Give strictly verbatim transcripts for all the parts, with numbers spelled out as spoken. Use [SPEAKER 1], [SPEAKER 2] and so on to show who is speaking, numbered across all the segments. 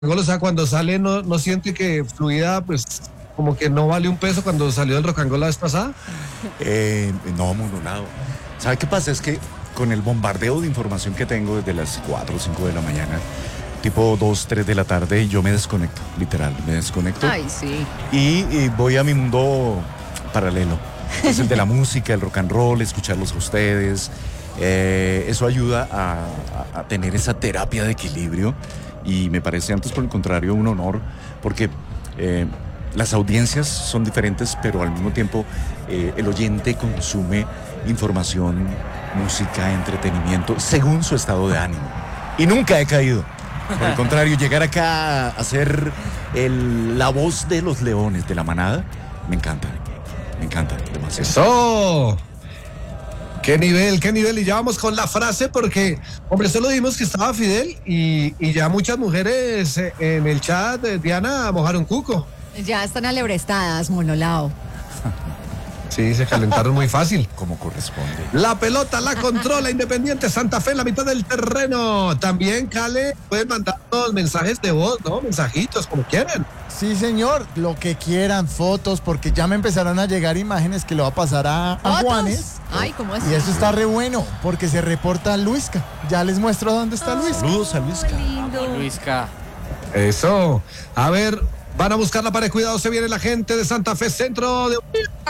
[SPEAKER 1] O sea, cuando sale no, no siente que fluida, pues como que no vale un peso cuando salió del rock and roll la vez pasada.
[SPEAKER 2] Eh, no, monolado. ¿Sabe qué pasa? Es que con el bombardeo de información que tengo desde las cuatro o cinco de la mañana, tipo dos, tres de la tarde, yo me desconecto, literal, me desconecto.
[SPEAKER 3] Ay, sí.
[SPEAKER 2] Y, y voy a mi mundo paralelo. Es el de la música, el rock and roll, escucharlos a ustedes. Eh, eso ayuda a, a, a tener esa terapia de equilibrio. Y me parece, antes por el contrario, un honor, porque eh, las audiencias son diferentes, pero al mismo tiempo eh, el oyente consume información, música, entretenimiento, según su estado de ánimo. Y nunca he caído. Por el contrario, llegar acá a ser el, la voz de los leones de la manada, me encanta, me encanta demasiado.
[SPEAKER 1] ¡Eso! ¡Qué nivel, qué nivel! Y ya vamos con la frase porque, hombre, solo dijimos que estaba Fidel y, y ya muchas mujeres en el chat de Diana mojaron cuco.
[SPEAKER 3] Ya están alebrestadas, monolao.
[SPEAKER 1] Sí, se calentaron muy fácil.
[SPEAKER 2] Como corresponde.
[SPEAKER 1] La pelota la controla Independiente Santa Fe en la mitad del terreno. También, Cale, pueden mandarnos mensajes de voz, ¿no? Mensajitos, como quieran.
[SPEAKER 4] Sí, señor, lo que quieran, fotos, porque ya me empezaron a llegar imágenes que le va a pasar a, a Juanes.
[SPEAKER 3] Ay, ¿cómo es?
[SPEAKER 4] Y eso está re bueno, porque se reporta Luisca. Ya les muestro dónde está Luisca.
[SPEAKER 2] Saludos a Luisca.
[SPEAKER 5] Vamos, Luisca.
[SPEAKER 1] Eso. A ver, van a buscar la pared. Cuidado, se viene la gente de Santa Fe, centro de...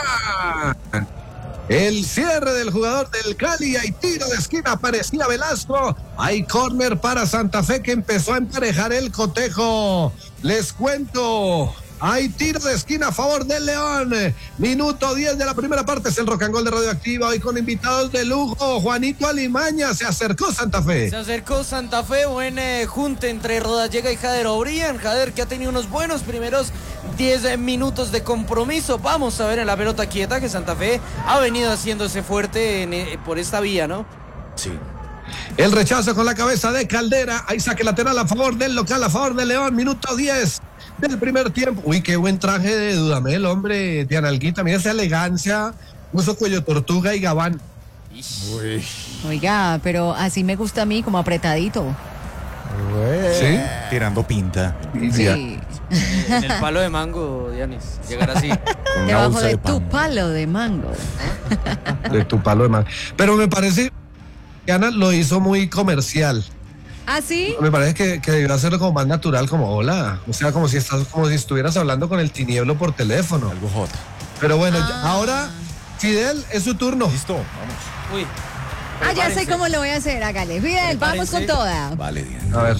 [SPEAKER 1] El cierre del jugador del Cali. Hay tiro de esquina, aparecía Velasco. Hay córner para Santa Fe que empezó a emparejar el cotejo. Les cuento. Hay tiro de esquina a favor del León. Minuto diez de la primera parte. Es el Rock and Roll de Radioactiva. Hoy con invitados de lujo. Juanito Alimaña. Se acercó Santa Fe.
[SPEAKER 5] Se acercó Santa Fe. Buen eh, junte entre Rodallega y Jader Obrian. Jader que ha tenido unos buenos primeros diez minutos de compromiso. Vamos a ver en la pelota quieta que Santa Fe ha venido haciéndose fuerte en, eh, por esta vía, ¿no?
[SPEAKER 2] Sí.
[SPEAKER 1] El rechazo con la cabeza de Caldera. Hay saque lateral a favor del local, a favor del León. Minuto diez del primer tiempo. Uy, qué buen traje de Dudamel, hombre, de Analguita. Mira esa elegancia. Puso cuello tortuga y gabán.
[SPEAKER 2] Uy.
[SPEAKER 3] Oiga, pero así me gusta a mí, como apretadito.
[SPEAKER 4] Güey.
[SPEAKER 1] ¿Sí?
[SPEAKER 2] Tirando pinta.
[SPEAKER 3] Sí.
[SPEAKER 5] En el palo de mango, Dianis. Llegar así.
[SPEAKER 2] Con una
[SPEAKER 3] Debajo
[SPEAKER 2] bolsa
[SPEAKER 3] de
[SPEAKER 2] de
[SPEAKER 3] tu
[SPEAKER 2] pan.
[SPEAKER 3] palo de mango.
[SPEAKER 1] De tu palo de man. Pero me parece que Ana lo hizo muy comercial.
[SPEAKER 3] ¿Ah, sí?
[SPEAKER 1] Me parece que, que debió hacerlo como más natural, como hola. O sea, como si estás, como si estuvieras hablando con el tinieblo por teléfono.
[SPEAKER 2] Algo hot.
[SPEAKER 1] Pero bueno,
[SPEAKER 3] Ah.
[SPEAKER 1] ya- ahora, Fidel, es su turno.
[SPEAKER 2] Listo, vamos.
[SPEAKER 5] Uy.
[SPEAKER 3] Ah, ya sé
[SPEAKER 5] prepárense.
[SPEAKER 3] cómo lo voy a hacer, hágale. Fidel, vamos con
[SPEAKER 5] Prepárense.
[SPEAKER 3] toda.
[SPEAKER 2] Vale, Diana.
[SPEAKER 1] A ver.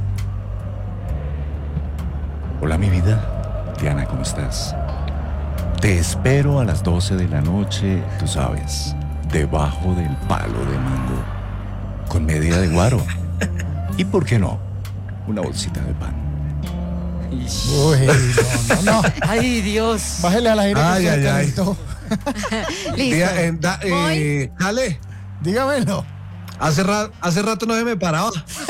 [SPEAKER 2] Hola, mi vida. Diana, ¿cómo estás? Te espero a las doce de la noche, tú sabes, debajo del palo de mango, con media de guaro. ¿Y por qué no? Una bolsita de pan.
[SPEAKER 4] Uy, no, no, no.
[SPEAKER 5] Ay, Dios.
[SPEAKER 4] Bájele al aire
[SPEAKER 1] Ay,
[SPEAKER 4] que se
[SPEAKER 1] ay, ay.
[SPEAKER 4] calentó.
[SPEAKER 3] Listo.
[SPEAKER 1] Tía, eh, da- eh,
[SPEAKER 3] Voy.
[SPEAKER 1] dale.
[SPEAKER 4] Dígamelo.
[SPEAKER 1] Hace, ra- hace rato no se me paraba.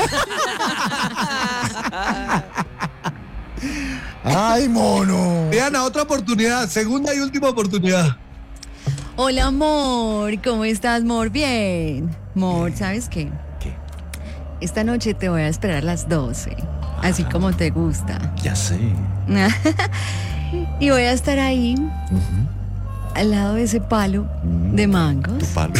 [SPEAKER 4] Ay, mono.
[SPEAKER 1] Diana, otra oportunidad, segunda y última oportunidad.
[SPEAKER 3] Hola, amor. ¿Cómo estás, amor? Bien. Amor, ¿sabes qué?
[SPEAKER 2] ¿Qué?
[SPEAKER 3] Esta noche te voy a esperar a las doce. Así como te gusta.
[SPEAKER 2] Ya sé.
[SPEAKER 3] Y voy a estar ahí, al lado de ese palo de mangos,
[SPEAKER 2] Tu palo.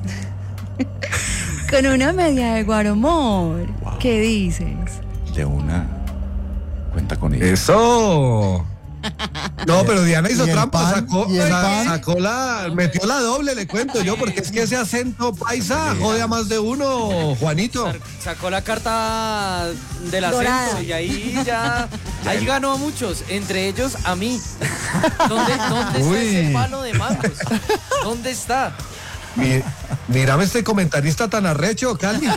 [SPEAKER 3] con una media de guaromor.
[SPEAKER 2] Wow.
[SPEAKER 3] ¿Qué dices?
[SPEAKER 2] De una. Cuenta con ella.
[SPEAKER 1] Eso. No, pero Diana hizo
[SPEAKER 4] ¿Y el
[SPEAKER 1] trampa,
[SPEAKER 4] pan?
[SPEAKER 1] sacó,
[SPEAKER 4] ¿Y el
[SPEAKER 1] sa-
[SPEAKER 4] pan?
[SPEAKER 1] sacó la, metió la doble, le cuento yo, porque es que ese acento paisa jode a más de uno, Juanito.
[SPEAKER 5] Sar- Sacó la carta del
[SPEAKER 3] Dorada.
[SPEAKER 5] acento y ahí ya, ahí ganó a muchos, entre ellos a mí. ¿Dónde, dónde está
[SPEAKER 1] Uy.
[SPEAKER 5] ese palo de mangos? ¿Dónde está?
[SPEAKER 1] Mi- mírame este comentarista tan arrecho, Cali.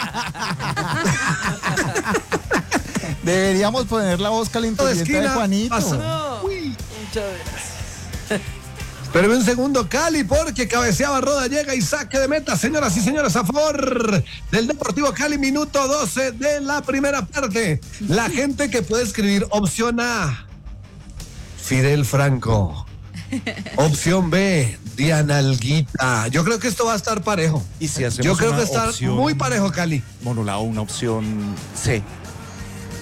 [SPEAKER 4] Deberíamos poner la voz
[SPEAKER 1] De
[SPEAKER 4] calenturienta de
[SPEAKER 1] esquina,
[SPEAKER 4] Juanito.
[SPEAKER 1] pasó.
[SPEAKER 5] No, muchas gracias.
[SPEAKER 1] Espérame un segundo, Cali, porque cabeceaba Roda, llega y saque de meta, señoras y señores, a favor del Deportivo Cali, minuto doce de la primera parte. La gente que puede escribir opción A, Fidel Franco. Opción B, Diana Alguita. Yo creo que esto va a estar parejo.
[SPEAKER 2] Y si hacemos
[SPEAKER 1] Yo creo
[SPEAKER 2] una
[SPEAKER 1] que está
[SPEAKER 2] opción-
[SPEAKER 1] muy parejo, Cali.
[SPEAKER 2] Monolao, una opción C.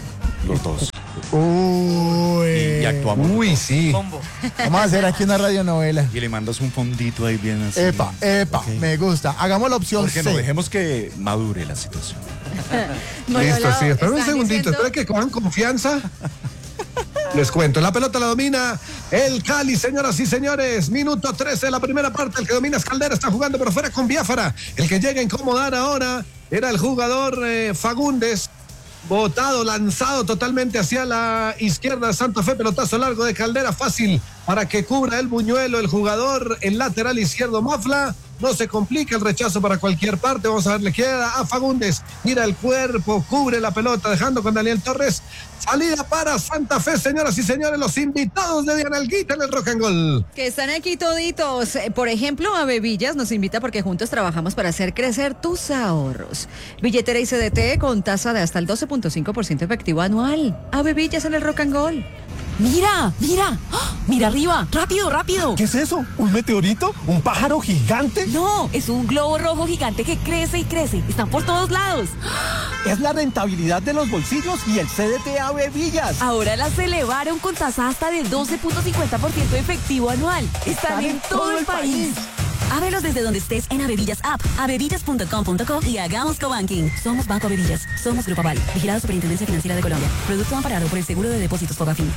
[SPEAKER 2] los dos.
[SPEAKER 4] Uy.
[SPEAKER 2] Y, y actuamos.
[SPEAKER 1] Uy, sí.
[SPEAKER 5] Combo.
[SPEAKER 4] Vamos a hacer aquí una radionovela.
[SPEAKER 2] Y le mandas un fondito ahí bien así.
[SPEAKER 4] Epa, epa,
[SPEAKER 2] Ok.
[SPEAKER 4] me gusta. Hagamos la opción
[SPEAKER 2] Porque
[SPEAKER 4] C.
[SPEAKER 2] no dejemos que madure la situación.
[SPEAKER 1] Listo, sí. Espera un
[SPEAKER 3] están
[SPEAKER 1] segundito,
[SPEAKER 3] diciendo-
[SPEAKER 1] espera que cojan confianza. Les cuento, la pelota la domina el Cali, señoras y señores. Minuto trece de la primera parte. El que domina es Caldera, está jugando por fuera con Biafara. El que llega a incomodar ahora era el jugador eh, Fagundes. Botado, lanzado totalmente hacia la izquierda. Santa Fe, pelotazo largo de Caldera, fácil para que cubra el buñuelo. El jugador, el lateral izquierdo, Mafla. No se complica el rechazo para cualquier parte. Vamos a ver, le queda a Fagundes. Mira el cuerpo, cubre la pelota, dejando con Daniel Torres. Salida para Santa Fe, señoras y señores. Los invitados de Diana Alguita en el Rock and Roll.
[SPEAKER 3] Que están aquí toditos. Eh, Por ejemplo, a Bebillas nos invita porque juntos trabajamos para hacer crecer tus ahorros. Billetera y C D T con tasa de hasta el doce punto cinco por ciento efectivo anual. A Bebillas en el Rock and Roll.
[SPEAKER 6] Mira, mira, ¡ah! Mira arriba, rápido, rápido.
[SPEAKER 7] ¿Qué es eso? ¿Un meteorito? ¿Un pájaro gigante?
[SPEAKER 6] No, es un globo rojo gigante que crece y crece. Están por todos lados.
[SPEAKER 7] Es la rentabilidad de los bolsillos y el C D T A Bebillas.
[SPEAKER 6] Ahora las elevaron con tasa hasta del doce punto cincuenta por ciento efectivo anual. Están en todo el país. Ábrelos desde donde estés en Avevillas App, avevillas punto com punto co y hagamos cobanking. Somos Banco Avevillas, somos Grupo Aval, vigilado Superintendencia Financiera de Colombia. Producto amparado por el Seguro de Depósitos Fogafín.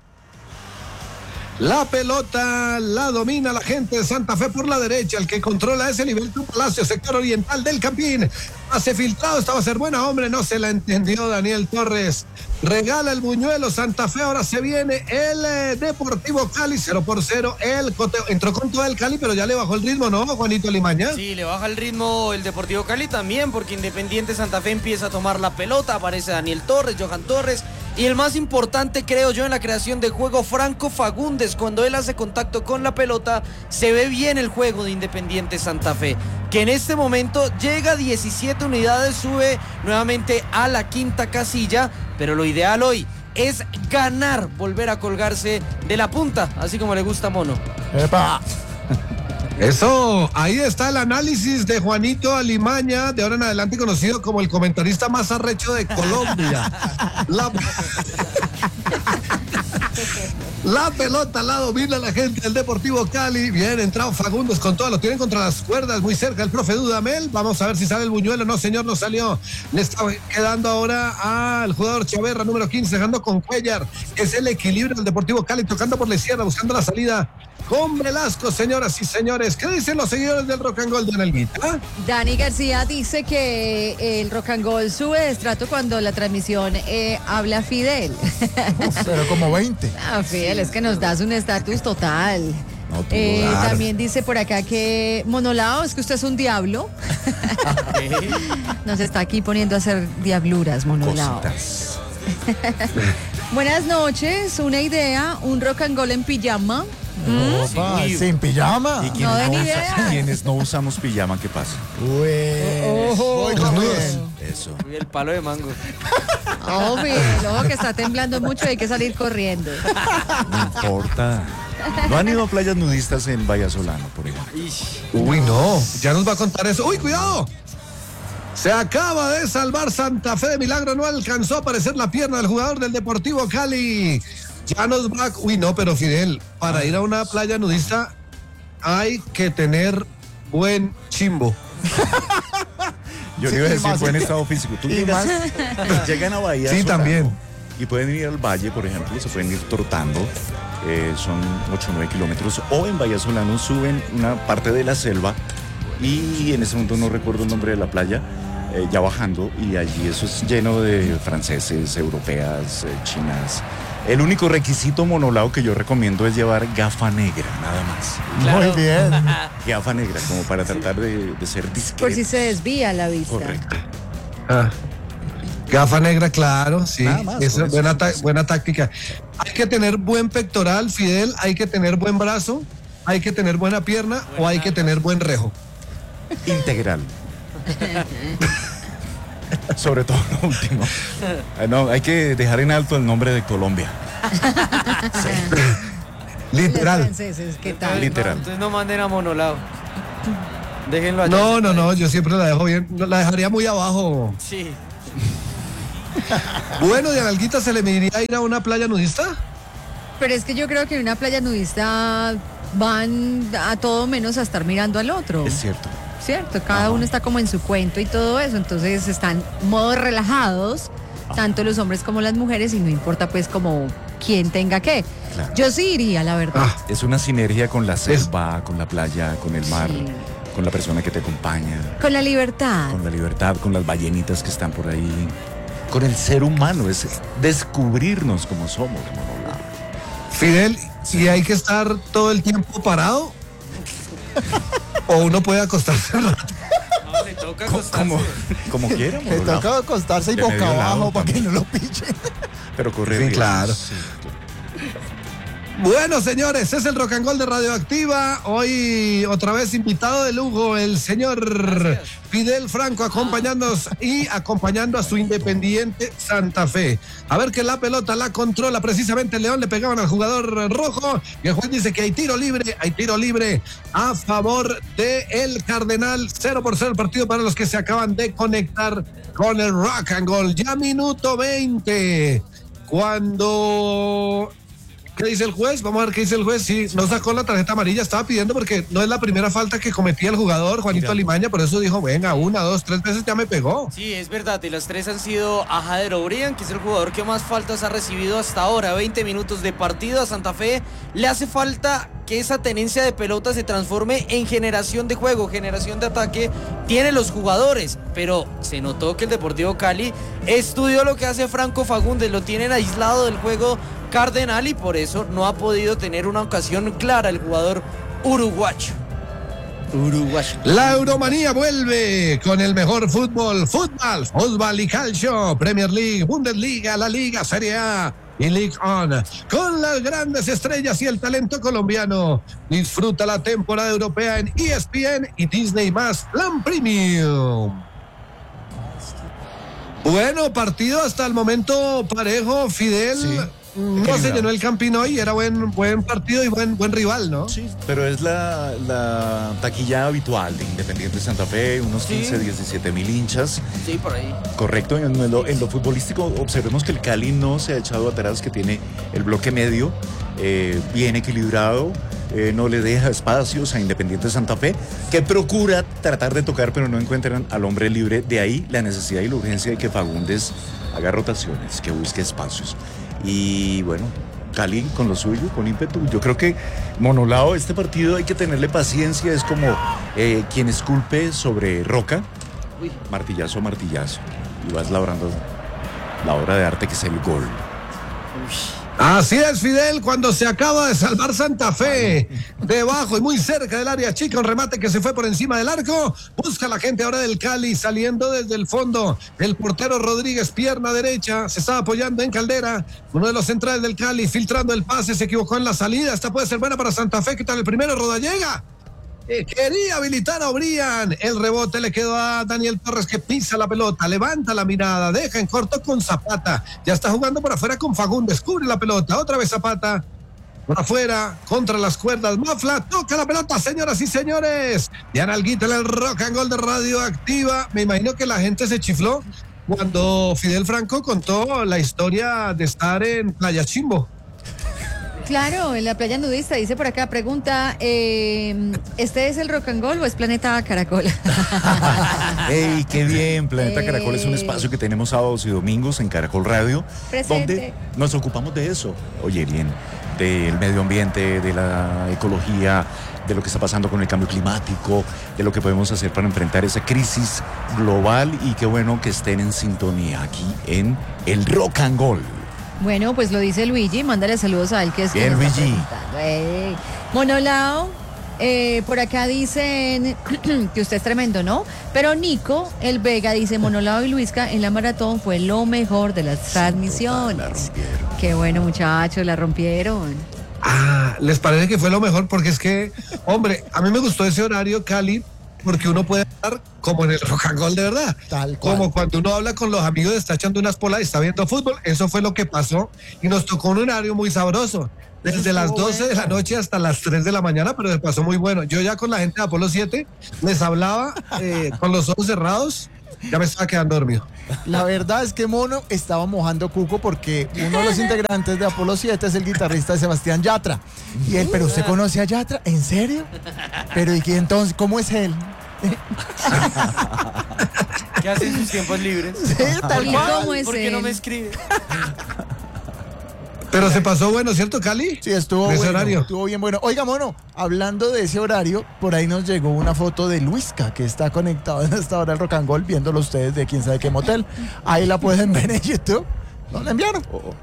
[SPEAKER 1] La pelota la domina la gente de Santa Fe por la derecha. El que controla es el Heriberto Palacio, sector oriental del Campín. Hace filtrado, esta va a ser buena, hombre, no se la entendió Daniel Torres. Regala el buñuelo Santa Fe, ahora se viene el eh, Deportivo Cali, cero por cero. El coteo, entró con todo el Cali, pero ya le bajó el ritmo, ¿no, Juanito Limaña?
[SPEAKER 5] Sí, le baja el ritmo el Deportivo Cali también, porque Independiente Santa Fe empieza a tomar la pelota, aparece Daniel Torres, Johan Torres, y el más importante, creo yo, en la creación de juego, Franco Fagundes. Cuando él hace contacto con la pelota, se ve bien el juego de Independiente Santa Fe, que en este momento llega a diecisiete unidades, sube nuevamente a la quinta casilla, pero lo ideal hoy es ganar, volver a colgarse de la punta, así como le gusta a Mono.
[SPEAKER 4] Epa.
[SPEAKER 1] Eso, ahí está el análisis de Juanito Alimaña, de ahora en adelante conocido como el comentarista más arrecho de Colombia. La, la pelota la domina la gente del Deportivo Cali. Bien entrado Fagundes con todo, lo tienen contra las cuerdas, muy cerca el profe Dudamel. Vamos a ver si sale el buñuelo. No, señor, no salió. Le está quedando ahora al jugador Chaverra, número quince, dejando con Cuellar. Es el equilibrio del Deportivo Cali, tocando por la izquierda, buscando la salida con Velasco, señoras y señores. ¿Qué dicen los seguidores del Rock and Roll de Analguita?
[SPEAKER 3] Dani García dice que el Rock and Roll sube de estrato cuando la transmisión eh, habla Fidel.
[SPEAKER 4] Pero como veinte.
[SPEAKER 3] Ah, Fidel, es que nos das un estatus total.
[SPEAKER 2] No, tú
[SPEAKER 3] Eh,
[SPEAKER 2] lo das.
[SPEAKER 3] también dice por acá que Monolao, es que usted es un diablo. Nos está aquí poniendo a hacer diabluras, Monolao.
[SPEAKER 2] Cositas.
[SPEAKER 3] Buenas noches, una idea, un rock and roll en pijama.
[SPEAKER 4] Opa,
[SPEAKER 5] Sí.
[SPEAKER 4] sin pijama.
[SPEAKER 2] ¿Y
[SPEAKER 3] No
[SPEAKER 2] quienes
[SPEAKER 3] den
[SPEAKER 2] no,
[SPEAKER 3] idea.
[SPEAKER 2] usa- quienes no usamos pijama, qué pasa?
[SPEAKER 4] Pues, oiga, muy bien.
[SPEAKER 2] Eso.
[SPEAKER 5] Uy, el palo de mango.
[SPEAKER 3] Oh, Fidel, ojo que está temblando mucho y hay que salir corriendo.
[SPEAKER 2] No importa. ¿No han ido a playas nudistas en Vallasolano, por ejemplo?
[SPEAKER 1] Uy, no, ya nos va a contar eso. ¡Uy, cuidado! Se acaba de salvar Santa Fe de milagro, no alcanzó a aparecer la pierna del jugador del Deportivo Cali. Ya nos va... Uy, no, pero Fidel, para ir a una playa nudista hay que tener buen chimbo.
[SPEAKER 2] Yo
[SPEAKER 4] Sí,
[SPEAKER 2] le iba a
[SPEAKER 4] y
[SPEAKER 2] decir
[SPEAKER 4] más-
[SPEAKER 2] buen estado físico. Tú
[SPEAKER 4] y
[SPEAKER 2] llegas, llegan a Bahía
[SPEAKER 1] Sí,
[SPEAKER 2] Solano
[SPEAKER 1] también.
[SPEAKER 2] y pueden ir al valle, por ejemplo, se pueden ir trotando, eh, son ocho o nueve kilómetros, o en Bahía Solano suben una parte de la selva y en ese momento no recuerdo el nombre de la playa, eh, ya bajando, y allí eso es lleno de franceses, europeas, eh, chinas. El único requisito monolao que yo recomiendo es llevar gafa negra, nada más.
[SPEAKER 4] Muy bien.
[SPEAKER 2] Gafa negra, como para tratar de, de ser discreto.
[SPEAKER 3] Por si se desvía la vista.
[SPEAKER 2] Correcto.
[SPEAKER 1] Ah. Gafa negra, claro, sí.
[SPEAKER 2] Nada más,
[SPEAKER 1] Esa
[SPEAKER 2] con
[SPEAKER 1] es
[SPEAKER 2] eso.
[SPEAKER 1] buena, ta- buena táctica. Hay que tener buen pectoral, Fidel, hay que tener buen brazo, hay que tener buena pierna o hay que tener buen rejo.
[SPEAKER 2] Integral. Sobre todo lo último. Ah, no, hay que dejar en alto el nombre de Colombia.
[SPEAKER 3] Los
[SPEAKER 1] Literal.
[SPEAKER 3] franceses, ¿qué tal?
[SPEAKER 2] Literal.
[SPEAKER 5] Entonces no manden a Monolao. Déjenlo allá.
[SPEAKER 1] No, no, no, yo siempre la dejo bien, la dejaría muy abajo.
[SPEAKER 5] Sí.
[SPEAKER 1] Bueno, ¿de Analguita se le mediría ir a una playa nudista?
[SPEAKER 3] Pero es que yo creo que en una playa nudista van a todo menos a estar mirando al otro.
[SPEAKER 2] Es cierto.
[SPEAKER 3] Cierto, cada
[SPEAKER 2] Ajá.
[SPEAKER 3] uno está como en su cuento y todo eso, entonces están modo relajados, tanto los hombres como las mujeres, y no importa pues como quién tenga qué.
[SPEAKER 2] Claro.
[SPEAKER 3] Yo sí iría, la verdad.
[SPEAKER 1] Ah,
[SPEAKER 2] Es una sinergia con la selva, con la playa, con el mar,
[SPEAKER 3] Sí.
[SPEAKER 2] con la persona que te acompaña,
[SPEAKER 3] Con la libertad.
[SPEAKER 2] con la libertad, con las ballenitas que están por ahí, con el ser humano, es descubrirnos como somos, Monolao.
[SPEAKER 1] Fidel, ¿y hay que estar todo el tiempo parado? ¿O uno puede acostarse un rato?
[SPEAKER 5] No, le toca acostarse.
[SPEAKER 2] Como, como quiera,
[SPEAKER 4] Le
[SPEAKER 2] Monolao.
[SPEAKER 4] toca acostarse y
[SPEAKER 2] De
[SPEAKER 4] boca
[SPEAKER 2] medio lado
[SPEAKER 4] abajo para que
[SPEAKER 2] también.
[SPEAKER 4] no lo pichen.
[SPEAKER 2] Pero corre
[SPEAKER 1] Sí,
[SPEAKER 2] riesgos.
[SPEAKER 1] claro.
[SPEAKER 2] Sí.
[SPEAKER 1] Bueno, señores, es el Rock and Roll de Radioactiva. Hoy otra vez invitado de lujo el señor
[SPEAKER 5] Gracias.
[SPEAKER 1] Fidel Franco acompañándonos y acompañando a su Independiente Santa Fe. A ver que la pelota la controla precisamente León, le pegaban al jugador rojo y el juez dice que hay tiro libre, hay tiro libre a favor de el Cardenal. Cero por cero el partido para los que se acaban de conectar con el Rock and Roll. Ya minuto veinte. Cuando... ¿Qué dice el juez? Vamos a ver qué dice el juez. Sí, no sacó la tarjeta amarilla, estaba pidiendo porque no es la primera falta que cometía el jugador, Juanito
[SPEAKER 2] Mira.
[SPEAKER 1] Alimaña, por eso dijo, venga, una, dos, tres veces ya me pegó.
[SPEAKER 5] Sí, es verdad, y las tres han sido a Jader Obrian, que es el jugador que más faltas ha recibido hasta ahora. veinte minutos de partido a Santa Fe. Le hace falta que esa tenencia de pelota se transforme en generación de juego, generación de ataque. Tiene los jugadores, pero se notó que el Deportivo Cali estudió lo que hace Franco Fagundes, lo tienen aislado del juego Cardenal y por eso no ha podido tener una ocasión clara el jugador uruguayo. Uruguayo.
[SPEAKER 1] La Euromanía vuelve con el mejor fútbol, fútbol, fútbol y calcio, Premier League, Bundesliga, la Liga, Serie A y League On, con las grandes estrellas y el talento colombiano. Disfruta la temporada europea en E S P N y Disney más Plan Premium. Bueno, partido hasta el momento parejo, Fidel.
[SPEAKER 2] Sí.
[SPEAKER 1] No se
[SPEAKER 2] Equilibrado.
[SPEAKER 1] llenó el Campino y era buen, buen partido y buen, buen rival, ¿no?
[SPEAKER 2] Sí, pero es la, la taquilla habitual de Independiente Santa Fe, unos
[SPEAKER 5] Sí.
[SPEAKER 2] quince, diecisiete mil hinchas.
[SPEAKER 5] Sí, por ahí.
[SPEAKER 2] Correcto, en lo, en lo futbolístico observemos que el Cali no se ha echado atrás, que tiene el bloque medio eh, bien equilibrado, eh, no le deja espacios a Independiente Santa Fe, que procura tratar de tocar pero no encuentran al hombre libre. De ahí la necesidad y la urgencia de que Fagundes haga rotaciones, que busque espacios. Y bueno, Cali con lo suyo, con ímpetu. Yo creo que Monolao, este partido hay que tenerle paciencia, es como eh, quien esculpe sobre roca,
[SPEAKER 5] Uy.
[SPEAKER 2] martillazo a martillazo, y vas labrando la obra de arte que es el gol.
[SPEAKER 1] Así es, Fidel, cuando se acaba de salvar Santa Fe, debajo y muy cerca del área chica, un remate que se fue por encima del arco, busca la gente ahora del Cali, saliendo desde el fondo, el portero Rodríguez, pierna derecha, se estaba apoyando en Caldera, uno de los centrales del Cali, filtrando el pase, se equivocó en la salida, esta puede ser buena para Santa Fe, ¿qué tal el primero? Rodallega. Eh, quería habilitar a Obrian. El rebote le quedó a Daniel Torres, que pisa la pelota, levanta la mirada, deja en corto con Zapata. Ya está jugando por afuera con Fagundes. Cubre la pelota. Otra vez Zapata. Por afuera, contra las cuerdas. Mafla toca la pelota, señoras y señores. Diana Alguita en el Rock and Roll de Radioactiva. Me imagino que la gente se chifló cuando Fidel Franco contó la historia de estar en Playa Chimbo.
[SPEAKER 3] Claro, en la playa nudista, dice por acá, pregunta, eh, ¿este es el Rock and Roll o es Planeta Caracol?
[SPEAKER 2] ¡Ey, qué bien! Planeta
[SPEAKER 3] Ey.
[SPEAKER 2] Caracol es un espacio que tenemos sábados y domingos en Caracol Radio,
[SPEAKER 3] Presente.
[SPEAKER 2] donde nos ocupamos de eso. Oye, bien, del medio ambiente, de la ecología, de lo que está pasando con el cambio climático, de lo que podemos hacer para enfrentar esa crisis global, y qué bueno que estén en sintonía aquí en el Rock and Roll.
[SPEAKER 3] Bueno, pues lo dice Luigi, mándale saludos a él que es
[SPEAKER 2] Bien,
[SPEAKER 3] quien está
[SPEAKER 2] Luigi.
[SPEAKER 3] preguntando. Ey. Monolao, eh, por acá dicen que usted es tremendo, ¿no? Pero Nico, el Vega, dice, Monolao y Luisca en la maratón fue lo mejor de las transmisiones.
[SPEAKER 2] La rompieron.
[SPEAKER 3] Qué bueno, muchachos, la rompieron.
[SPEAKER 1] Ah, ¿les parece que fue lo mejor? Porque es que, hombre, a mí me gustó ese horario, Cali, porque uno puede estar como en el Rock and Roll de verdad.
[SPEAKER 4] Tal cual.
[SPEAKER 1] Como cuando uno habla con los amigos, está echando unas polas y está viendo fútbol. Eso fue lo que pasó y nos tocó un horario muy sabroso. Desde las doce de la noche hasta las tres de la mañana, pero se pasó muy bueno. Yo ya con la gente de Apolo siete les hablaba eh, con los ojos cerrados Ya me estaba quedando dormido.
[SPEAKER 4] La verdad es que Mono estaba mojando cuco porque uno de los integrantes de Apolo siete es el guitarrista de Sebastián Yatra. Y él, ¿pero usted conoce a Yatra? ¿En serio? Pero ¿y qué entonces? ¿Cómo es él?
[SPEAKER 5] ¿Qué hace en sus tiempos libres?
[SPEAKER 4] Sí, tal
[SPEAKER 3] ¿Y
[SPEAKER 4] cual.
[SPEAKER 3] cómo es
[SPEAKER 5] ¿Por qué
[SPEAKER 3] él?
[SPEAKER 5] no me escribe?
[SPEAKER 1] Pero se pasó bueno, ¿cierto, Cali?
[SPEAKER 4] Sí, estuvo
[SPEAKER 1] Ese
[SPEAKER 4] bueno,
[SPEAKER 1] horario.
[SPEAKER 4] estuvo bien bueno. Oiga, Mono, hablando de ese horario, por ahí nos llegó una foto de Luisca, que está conectado en esta hora del Rock and Roll, viéndolo ustedes de quién sabe qué motel. Ahí la pueden ver en YouTube. ¿No la enviaron?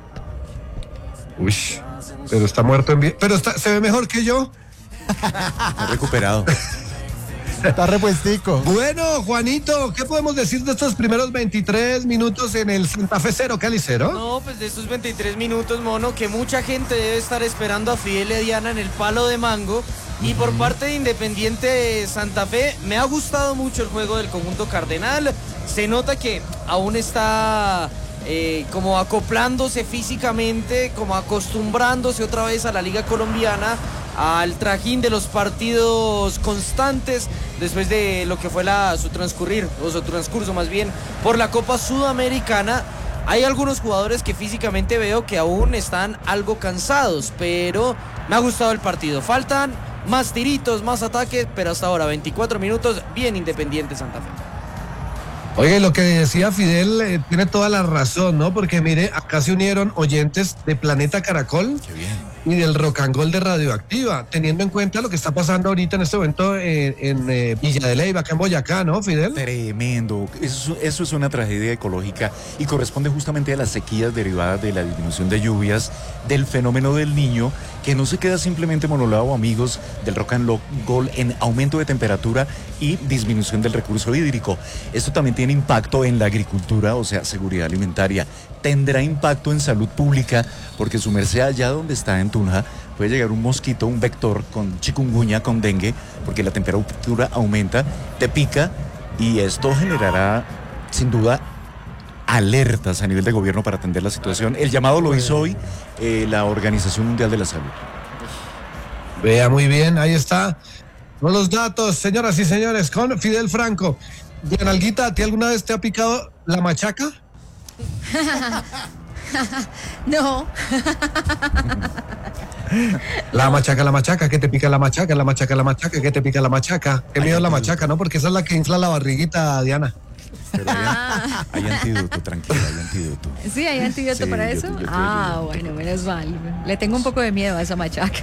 [SPEAKER 1] Uy, pero está muerto en vida. Pero está, se ve mejor que yo.
[SPEAKER 2] Está recuperado.
[SPEAKER 4] Está repuestico.
[SPEAKER 1] Bueno, Juanito, ¿qué podemos decir de estos primeros veintitrés minutos en el Santa Fe cero, Cali cero?
[SPEAKER 5] No, pues de estos veintitrés minutos, Mono, que mucha gente debe estar esperando a Fidel y a Diana en el palo de mango. Y por parte de Independiente Santa Fe, me ha gustado mucho el juego del conjunto cardenal. Se nota que aún está eh, como acoplándose físicamente, como acostumbrándose otra vez a la Liga Colombiana, al trajín de los partidos constantes después de lo que fue la, su transcurrir, o su transcurso más bien, por la Copa Sudamericana. Hay algunos jugadores que físicamente veo que aún están algo cansados, pero me ha gustado el partido. Faltan más tiritos, más ataques, pero hasta ahora veinticuatro minutos, bien Independiente Santa Fe.
[SPEAKER 1] Oye, lo que decía Fidel eh, tiene toda la razón, ¿no? Porque mire, acá se unieron oyentes de Planeta Caracol
[SPEAKER 2] Qué bien.
[SPEAKER 1] y del Rock and Roll de Radioactiva, teniendo en cuenta lo que está pasando ahorita en este momento en, en eh, Villa de Leyva, acá en Boyacá, ¿no, Fidel?
[SPEAKER 2] Tremendo. Eso, eso es una tragedia ecológica y corresponde justamente a las sequías derivadas de la disminución de lluvias, del fenómeno del Niño, que no se queda simplemente monolado, amigos del Rock and Roll, en aumento de temperatura y disminución del recurso hídrico. Esto también tiene impacto en la agricultura, o sea, seguridad alimentaria. Tendrá impacto en salud pública, porque su merced allá donde está en Tunja puede llegar un mosquito, un vector con chikungunya, con dengue, porque la temperatura aumenta, te pica y esto generará sin duda alertas a nivel de gobierno para atender la situación. El llamado lo hizo hoy eh, la Organización Mundial de la Salud.
[SPEAKER 1] Vea, muy bien, ahí está. Con los datos, señoras y señores, con Fidel Franco. Diana Alguita, ¿a ti alguna vez te ha picado la machaca?
[SPEAKER 3] No.
[SPEAKER 1] La machaca, la machaca, que te pica la machaca, la machaca, la machaca, que te pica la machaca. Qué miedo la machaca, ¿no? Porque esa es la que infla la barriguita, Diana.
[SPEAKER 2] Pero hay, hay antídoto, tranquila, hay antídoto.
[SPEAKER 3] Sí, ¿hay antídoto
[SPEAKER 2] Sí,
[SPEAKER 3] para
[SPEAKER 2] yo
[SPEAKER 3] eso?
[SPEAKER 2] te- yo te
[SPEAKER 3] ah,
[SPEAKER 2] ayudo, no te
[SPEAKER 3] bueno, menos mal. Le tengo un poco de miedo a esa machaca.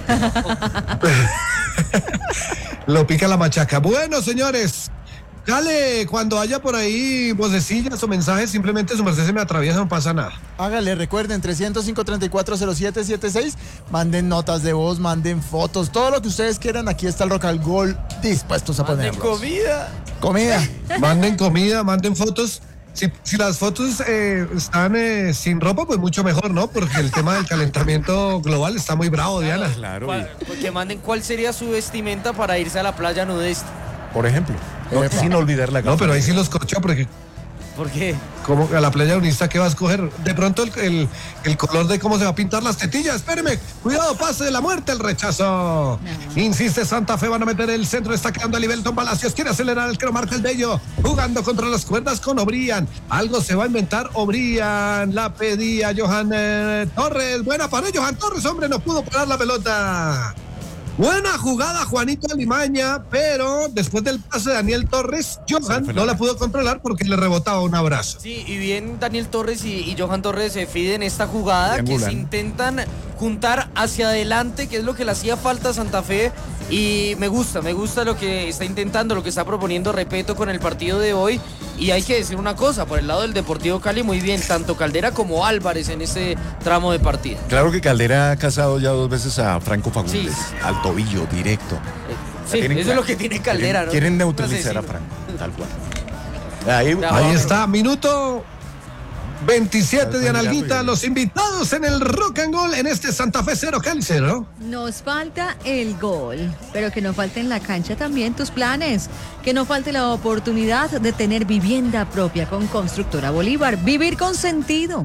[SPEAKER 1] Lo pica la machaca. Bueno, señores, Cale, cuando haya por ahí vocecillas o mensajes, simplemente su merced se me atraviesa, no pasa nada.
[SPEAKER 4] Hágale, recuerden, trescientos cinco, treinta y cuatro, cero siete setenta y seis. Manden notas de voz, manden fotos, todo lo que ustedes quieran. Aquí está el Rock and Roll dispuestos a
[SPEAKER 5] Manden
[SPEAKER 4] ponerlos.
[SPEAKER 5] comida.
[SPEAKER 4] Comida.
[SPEAKER 1] Manden comida, manden fotos. Si, si las fotos eh, están eh, sin ropa, pues mucho mejor, ¿no? Porque el tema del calentamiento global está muy bravo, Diana.
[SPEAKER 2] Claro,
[SPEAKER 5] ¿Cuál- Que manden cuál sería su vestimenta para irse a la playa nudista.
[SPEAKER 2] y, por ejemplo, no,
[SPEAKER 4] Epa.
[SPEAKER 2] sin olvidar la
[SPEAKER 1] No, pero ahí sí los corchó, porque
[SPEAKER 5] ¿Por qué?
[SPEAKER 1] como a la playa unista, ¿qué va a escoger? De pronto el, el, el color de cómo se va a pintar las tetillas. Espéreme, cuidado, pase de la muerte, el rechazo. Insiste Santa Fe, van a meter el centro, está quedando a Libelton Palacios, quiere acelerar el que lo marca el Bello, jugando contra las cuerdas con Obrian. Algo se va a inventar Obrian, la pedía Johan eh, Torres. Buena para Johan Torres, hombre, no pudo parar la pelota. Buena jugada Juanito Alimaña, pero después del pase de Daniel Torres, Johan no la pudo controlar porque le rebotaba un abrazo.
[SPEAKER 5] Sí, y bien Daniel Torres y, y Johan Torres se fiden esta jugada, que
[SPEAKER 2] Triangulan.
[SPEAKER 5] se intentan juntar hacia adelante, que es lo que le hacía falta a Santa Fe. Y me gusta, me gusta lo que está intentando, lo que está proponiendo Repeto con el partido de hoy. Y hay que decir una cosa, por el lado del Deportivo Cali, muy bien, tanto Caldera como Álvarez en ese tramo de partido.
[SPEAKER 2] Claro que Caldera ha casado ya dos veces a Franco Fagundes,
[SPEAKER 5] Sí.
[SPEAKER 2] al tobillo, directo.
[SPEAKER 5] Sí,
[SPEAKER 2] Tienen
[SPEAKER 5] eso
[SPEAKER 2] clara-
[SPEAKER 5] es lo que tiene Caldera,
[SPEAKER 2] quieren,
[SPEAKER 5] ¿no?
[SPEAKER 2] Quieren
[SPEAKER 5] Un
[SPEAKER 2] neutralizar a
[SPEAKER 5] asesino.
[SPEAKER 2] Franco, tal cual. Ahí,
[SPEAKER 5] Ya,
[SPEAKER 1] Ahí
[SPEAKER 5] vamos.
[SPEAKER 1] está, minuto veintisiete de
[SPEAKER 2] Está
[SPEAKER 1] Analguita,
[SPEAKER 2] llegando,
[SPEAKER 1] los invitados en el Rock and Roll en este Santa Fe cero Cali cero.
[SPEAKER 3] Nos falta el gol, pero que no falte en la cancha también tus planes, que no falte la oportunidad de tener vivienda propia con Constructora Bolívar, vivir con sentido.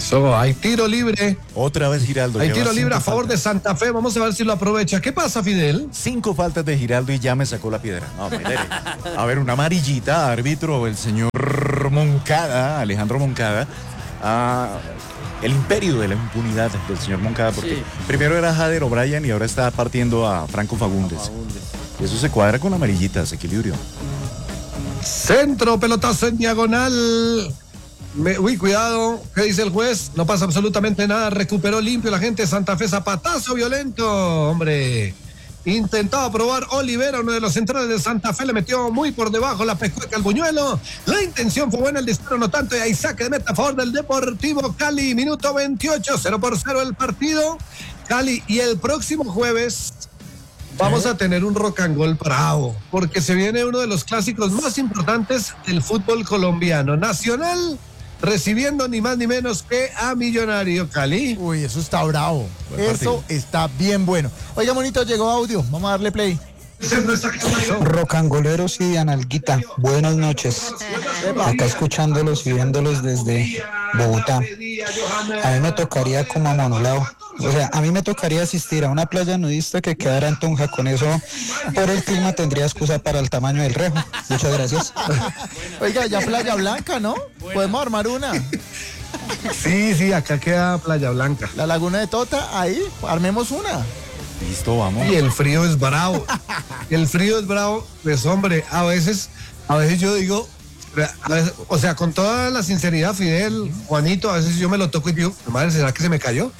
[SPEAKER 1] Eso, hay tiro libre.
[SPEAKER 2] Otra vez Giraldo.
[SPEAKER 1] Hay
[SPEAKER 2] lleva
[SPEAKER 1] tiro libre
[SPEAKER 2] cinco
[SPEAKER 1] a favor
[SPEAKER 2] faltas.
[SPEAKER 1] de Santa Fe. Vamos a ver si lo aprovecha. ¿Qué pasa, Fidel?
[SPEAKER 2] Cinco faltas de Giraldo y ya me sacó la piedra. No, mire. A ver, una amarillita, árbitro, el señor Moncada, Alejandro Moncada. Ah, el imperio de la impunidad del señor Moncada, porque
[SPEAKER 5] Sí.
[SPEAKER 2] primero era Jader O'Brien y ahora está partiendo a Franco Fagundes. Y eso se cuadra con amarillitas, equilibrio.
[SPEAKER 1] Centro, pelotazo en diagonal. Me- uy, cuidado. ¿Qué dice el juez? No pasa absolutamente nada. Recuperó limpio la gente de Santa Fe. Zapatazo violento, hombre. Intentaba probar Olivera, uno de los centrales de Santa Fe, le metió muy por debajo la pescueca al buñuelo. La intención fue buena, el disparo no tanto, y ahí saque de meta a favor del Deportivo Cali. Minuto veintiocho, cero por cero el partido. Cali, y el próximo jueves vamos a tener un rock and roll bravo, porque se viene uno de los clásicos más importantes del fútbol colombiano. Nacional recibiendo ni más ni menos que a Millonario Cali.
[SPEAKER 4] Uy, eso está bravo.
[SPEAKER 2] Buen
[SPEAKER 4] Eso
[SPEAKER 2] partido.
[SPEAKER 4] está bien bueno. Oiga, monito, llegó audio. Vamos a darle play.
[SPEAKER 8] Rocangoleros y Dianalguita, buenas noches. Acá escuchándolos y viéndolos desde Bogotá. A mí me tocaría como a Monolao. O sea, a mí me tocaría asistir a una playa nudista que quedara en Tunja. Con eso, por el clima, tendría excusa para el tamaño del rejo. Muchas gracias.
[SPEAKER 4] Oiga, ya Playa Blanca, ¿no? Podemos armar una.
[SPEAKER 1] Sí, sí, acá queda Playa Blanca.
[SPEAKER 4] La Laguna de Tota, ahí, armemos una.
[SPEAKER 2] Listo, vamos.
[SPEAKER 1] Y el frío es bravo. El frío es bravo. Pues hombre, a veces, a veces yo digo, a veces, o sea, con toda la sinceridad, Fidel, Juanito, a veces yo me lo toco y digo, madre, ¿será que se me cayó?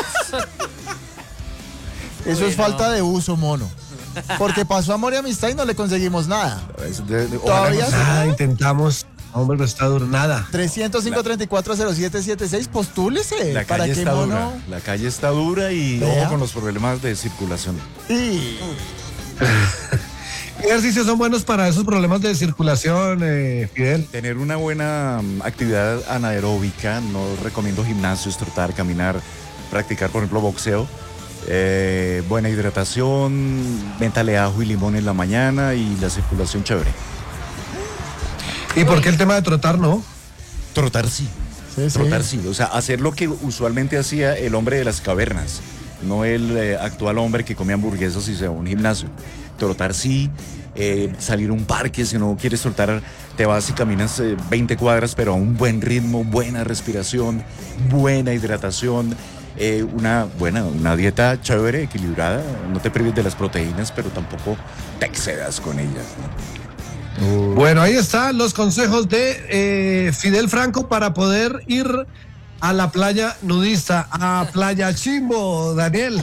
[SPEAKER 4] Eso es falta de uso, mono. Porque pasó amor y amistad y no le conseguimos nada.
[SPEAKER 2] Es de- de-
[SPEAKER 4] Todavía
[SPEAKER 2] ojalá no-
[SPEAKER 1] Ah, intentamos. Hombre, no está duro nada.
[SPEAKER 4] trescientos cinco, treinta y cuatro, cero siete siete seis, postúlese.
[SPEAKER 2] La
[SPEAKER 4] para
[SPEAKER 2] calle
[SPEAKER 4] que
[SPEAKER 2] está
[SPEAKER 4] mono.
[SPEAKER 2] dura. La calle está dura y
[SPEAKER 4] Vea.
[SPEAKER 2] ojo con los problemas de circulación.
[SPEAKER 4] Y
[SPEAKER 1] ¿Qué ejercicios son buenos para esos problemas de circulación, eh, Fidel?
[SPEAKER 2] Tener una buena mm, actividad anaeróbica, no recomiendo gimnasios, trotar, caminar, practicar, por ejemplo, boxeo. Eh, buena hidratación, métale ajo y limón en la mañana y la circulación chévere.
[SPEAKER 1] ¿Y por qué el tema de trotar no?
[SPEAKER 2] Trotar sí.
[SPEAKER 4] Sí, sí.
[SPEAKER 2] Trotar sí. O sea, hacer lo que usualmente hacía el hombre de las cavernas, no el eh, actual hombre que come hamburguesas y se va a un gimnasio. Trotar sí, eh, salir a un parque, si no quieres trotar, te vas y caminas eh, veinte cuadras, pero a un buen ritmo, buena respiración, buena hidratación, eh, una buena, una dieta chévere, equilibrada. No te prives de las proteínas, pero tampoco te excedas con ellas, ¿no?
[SPEAKER 1] Bueno, ahí están los consejos de eh, Fidel Franco para poder ir a la playa nudista, a Playa Chimbo, Daniel.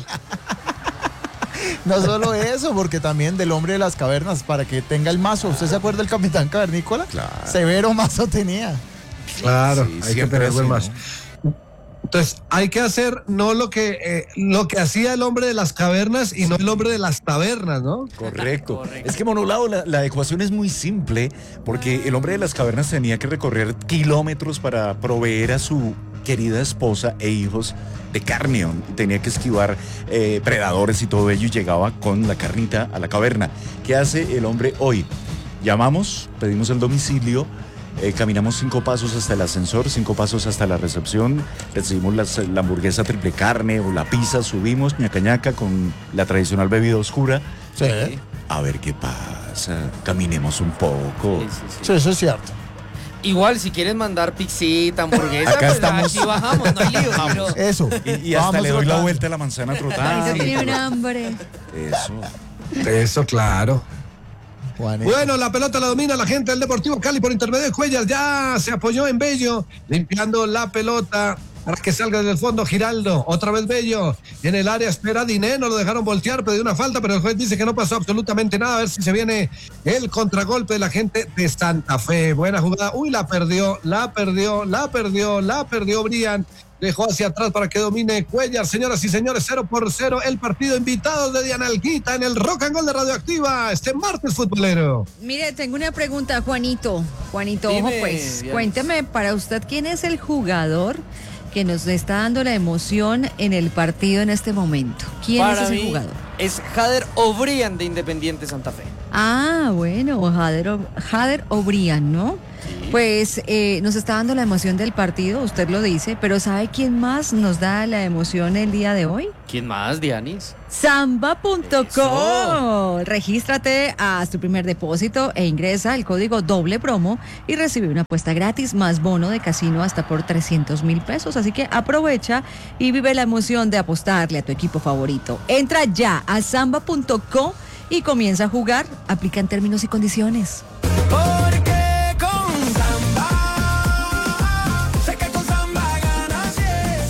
[SPEAKER 4] no solo eso, porque también del hombre de las cavernas, para que tenga el mazo. ¿Usted se acuerda del capitán cavernícola?
[SPEAKER 2] Claro.
[SPEAKER 4] Severo mazo tenía.
[SPEAKER 1] Claro,
[SPEAKER 2] Sí,
[SPEAKER 1] hay que
[SPEAKER 2] siempre
[SPEAKER 1] tener buen
[SPEAKER 2] así,
[SPEAKER 1] más. Entonces, hay que hacer no lo que eh, lo que hacía el hombre de las cavernas y no el hombre de las tabernas, ¿no?
[SPEAKER 2] Correcto. Es que Monolao, la, la ecuación es muy simple, porque el hombre de las cavernas tenía que recorrer kilómetros para proveer a su querida esposa e hijos de carne. Tenía que esquivar eh, predadores y todo ello, y llegaba con la carnita a la caverna. ¿Qué hace el hombre hoy? Llamamos, pedimos el domicilio, eh, caminamos cinco pasos hasta el ascensor, cinco pasos hasta la recepción, recibimos las- la hamburguesa triple carne o la pizza, subimos ñaca ñaca con la tradicional bebida oscura.
[SPEAKER 4] Sí.
[SPEAKER 2] A ver qué pasa, caminemos un poco.
[SPEAKER 5] Sí, sí, sí.
[SPEAKER 4] Sí, eso es cierto.
[SPEAKER 5] Igual, si quieres mandar pixita, hamburguesa,
[SPEAKER 2] Acá
[SPEAKER 5] pues
[SPEAKER 2] estamos.
[SPEAKER 5] aquí bajamos, no hay lío. pero-
[SPEAKER 4] Eso.
[SPEAKER 2] Y, y hasta
[SPEAKER 4] Vamos
[SPEAKER 2] le doy la
[SPEAKER 4] rotando.
[SPEAKER 2] vuelta a la manzana trotada.
[SPEAKER 3] Ahorita tiene un hambre.
[SPEAKER 2] Eso.
[SPEAKER 1] Eso, claro.
[SPEAKER 4] Juanito.
[SPEAKER 1] Bueno, la pelota la domina la gente del Deportivo Cali por intermedio de Cuellar. Ya se apoyó en Bello, limpiando la pelota para que salga desde el fondo Giraldo. Otra vez Bello en el área, espera Diné, no lo dejaron voltear, pidió una falta, pero el juez dice que no pasó absolutamente nada. A ver si se viene el contragolpe de la gente de Santa Fe. Buena jugada. Uy, la perdió, la perdió, la perdió, la perdió Brian. Dejó hacia atrás para que domine Cuellar. Señoras y señores, cero por cero el partido. Invitados de Dianalguita en el Rock and Roll de Radioactiva este martes futbolero.
[SPEAKER 3] Mire, tengo una pregunta, Juanito. Juanito, ojo
[SPEAKER 5] Dime,
[SPEAKER 3] pues,
[SPEAKER 5] Diana.
[SPEAKER 3] cuénteme para usted quién es el jugador que nos está dando la emoción en el partido en este momento. ¿Quién
[SPEAKER 5] Para
[SPEAKER 3] es ese
[SPEAKER 5] mí
[SPEAKER 3] jugador?
[SPEAKER 5] es Jader O'Brien de Independiente Santa Fe.
[SPEAKER 3] Ah, bueno, Jader, O- Jader O'Brien, ¿no? Pues eh, nos está dando la emoción del partido, usted lo dice, pero ¿sabe quién más nos da la emoción el día de hoy?
[SPEAKER 5] ¿Quién más, Dianis?
[SPEAKER 3] Samba punto com.
[SPEAKER 5] Eso.
[SPEAKER 3] Regístrate, haz tu primer depósito e ingresa el código doble promo y recibe una apuesta gratis más bono de casino hasta por trescientos mil pesos. Así que aprovecha y vive la emoción de apostarle a tu equipo favorito. Entra ya a samba punto com y comienza a jugar. Aplica en términos y condiciones.
[SPEAKER 5] Porque con Samba, sé que con Samba ganas, yeah.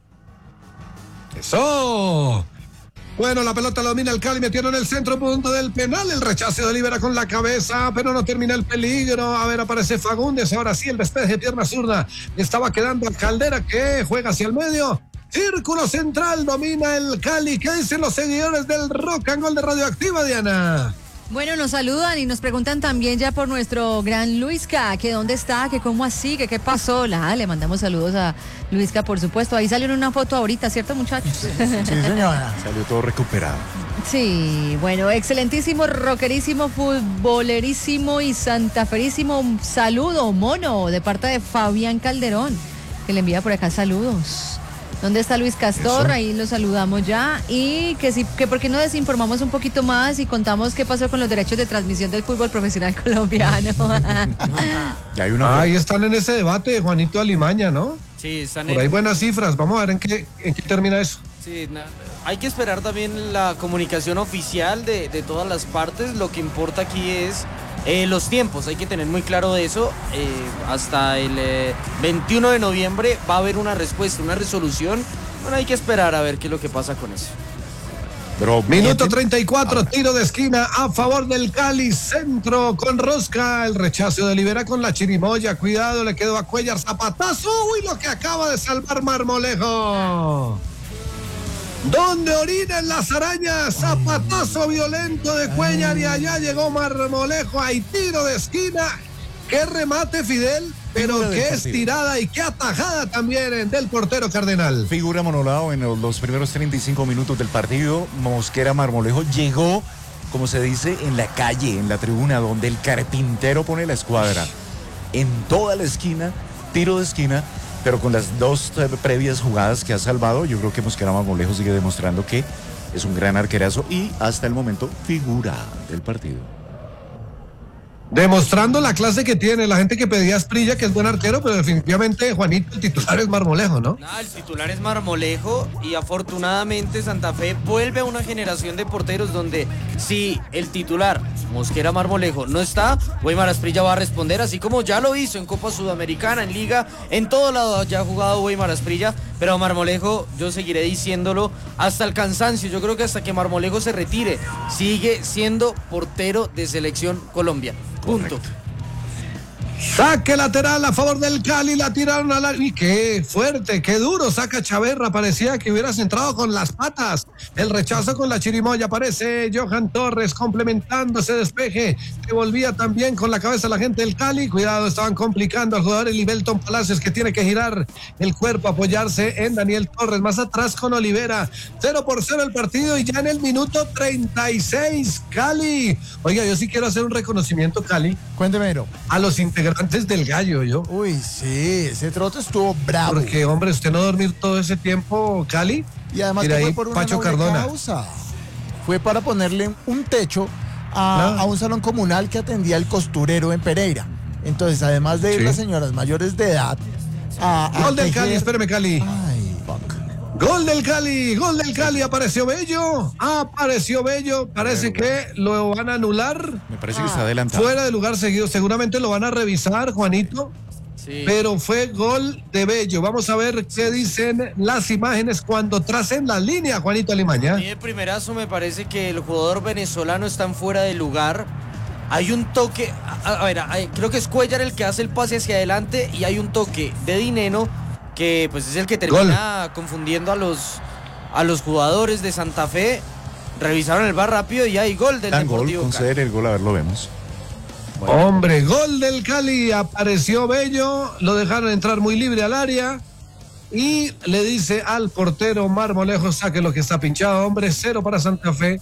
[SPEAKER 1] ¡Eso! Bueno, la pelota la domina el Cali, metieron en el centro punto del penal, el rechazo de Olivera con la cabeza, pero no termina el peligro. A ver, aparece Fagundes, ahora sí el despeje de pierna zurda, estaba quedando a Caldera que juega hacia el medio. Círculo central, domina el Cali. ¿Qué dicen los seguidores del Rock and Roll de Radioactiva, Diana?
[SPEAKER 3] Bueno, nos saludan y nos preguntan también ya por nuestro gran Luisca, que dónde está, que cómo así, que qué pasó. La, le mandamos saludos a Luisca, por supuesto. Ahí salió en una foto ahorita, ¿cierto, muchachos?
[SPEAKER 4] Sí, señora.
[SPEAKER 2] Salió todo recuperado.
[SPEAKER 3] Sí, bueno, excelentísimo, rockerísimo, futbolerísimo y santaferísimo saludo, mono, de parte de Fabián Calderón, que le envía por acá saludos. ¿Dónde está Luis Castor?
[SPEAKER 1] Eso.
[SPEAKER 3] Ahí lo saludamos ya. Y que sí, que por qué no desinformamos un poquito más y contamos qué pasó con los derechos de transmisión del fútbol profesional colombiano.
[SPEAKER 2] Ya hay una.
[SPEAKER 1] Ahí están en ese debate, Juanito Alimaña, ¿no?
[SPEAKER 5] Sí, están
[SPEAKER 1] Por ahí buenas cifras. Vamos a ver en qué, en qué termina eso.
[SPEAKER 5] Sí, na- hay que esperar también la comunicación oficial de, de todas las partes. Lo que importa aquí es eh, los tiempos. Hay que tener muy claro de eso. Eh, hasta el eh, veintiuno de noviembre va a haber una respuesta, una resolución. Bueno, hay que esperar a ver qué es lo que pasa con eso.
[SPEAKER 2] Pero
[SPEAKER 1] Minuto
[SPEAKER 2] mienten-
[SPEAKER 1] treinta y cuatro, tiro de esquina a favor del Cali, centro con Rosca, el rechazo de Olivera con la chirimoya, cuidado, le quedó a Cuellar, zapatazo, uy, lo que acaba de salvar Marmolejo. ¿Dónde orinan las arañas? Zapatazo violento de Cuellar y allá llegó Marmolejo, hay tiro de esquina, qué remate Fidel, pero
[SPEAKER 2] Figura del
[SPEAKER 1] qué
[SPEAKER 2] partido.
[SPEAKER 1] estirada y qué atajada también del portero Cardenal.
[SPEAKER 2] Figura Monolao en los, los primeros treinta y cinco minutos del partido. Mosquera Marmolejo llegó, como se dice, en la calle, en la tribuna, donde el carpintero pone la escuadra. En toda la esquina, tiro de esquina, pero con las dos eh, previas jugadas que ha salvado, yo creo que Mosquera Marmolejo sigue demostrando que es un gran arquerazo y hasta el momento figura del partido.
[SPEAKER 1] Demostrando la clase que tiene la gente que pedía a Asprilla, que es buen arquero, pero definitivamente Juanito, el titular es Marmolejo, ¿no?
[SPEAKER 5] Nada, el titular es Marmolejo y afortunadamente Santa Fe vuelve a una generación de porteros donde si el titular Mosquera Marmolejo no está, Weimar Asprilla va a responder, así como ya lo hizo en Copa Sudamericana, en Liga, en todo lado ya ha jugado Weimar Asprilla, pero Marmolejo yo seguiré diciéndolo hasta el cansancio, yo creo que hasta que Marmolejo se retire, sigue siendo portero de Selección Colombia. Punto.
[SPEAKER 1] Saque lateral a favor del Cali, la tiraron al área. Y qué fuerte, qué duro, saca Chaverra, parecía que hubiera centrado con las patas. El rechazo con la chirimoya, aparece Johan Torres complementando ese despeje. Que volvía también con la cabeza la gente del Cali. Cuidado, estaban complicando al jugador Elibelton Palacios, que tiene que girar el cuerpo, apoyarse en Daniel Torres. Más atrás con Olivera. Cero por cero el partido y ya en el minuto treinta y seis, Cali. Oiga, yo sí quiero hacer un reconocimiento, Cali,
[SPEAKER 4] Cuénteme, Mero.
[SPEAKER 1] a los integrantes del Gallo, yo.
[SPEAKER 4] Uy, sí, ese trote estuvo bravo.
[SPEAKER 1] Porque, hombre, usted no dormir todo ese tiempo, Cali.
[SPEAKER 4] Y además
[SPEAKER 1] Mira
[SPEAKER 4] que fue
[SPEAKER 1] ahí,
[SPEAKER 4] por una
[SPEAKER 1] Pacho
[SPEAKER 4] noble
[SPEAKER 1] Cardona.
[SPEAKER 4] causa. Fue para ponerle un techo a,
[SPEAKER 1] Ah.
[SPEAKER 4] a un salón comunal que atendía el costurero en Pereira. Entonces, además de ir
[SPEAKER 1] Sí.
[SPEAKER 4] las señoras mayores de edad a, a
[SPEAKER 1] Gol del
[SPEAKER 4] tejer-
[SPEAKER 1] Cali, espérame, Cali.
[SPEAKER 4] Ay, fuck.
[SPEAKER 1] Gol del Cali, gol del Cali, apareció Bello, apareció Bello, parece que lo van a anular,
[SPEAKER 2] Me parece que está adelantado.
[SPEAKER 1] fuera de lugar seguido, seguramente lo van a revisar, Juanito,
[SPEAKER 5] Sí.
[SPEAKER 1] pero fue gol de Bello. Vamos a ver qué dicen las imágenes cuando tracen la línea, Juanito Alimaña.
[SPEAKER 5] A mí de primerazo me parece que el jugador venezolano está en fuera de lugar. Hay un toque, a, a ver, hay- creo que es Cuellar el que hace el pase hacia adelante y hay un toque de Dineno que pues es el que termina confundiendo a los a los jugadores de Santa Fe. Revisaron el bar rápido y hay gol del
[SPEAKER 2] Dan gol,
[SPEAKER 5] Deportivo Cali.
[SPEAKER 2] conceder el gol, a ver, lo vemos.
[SPEAKER 1] Hombre, gol del Cali, apareció Bello, lo dejaron entrar muy libre al área y le dice al portero Marmolejo, saque lo que está pinchado, hombre, cero para Santa Fe,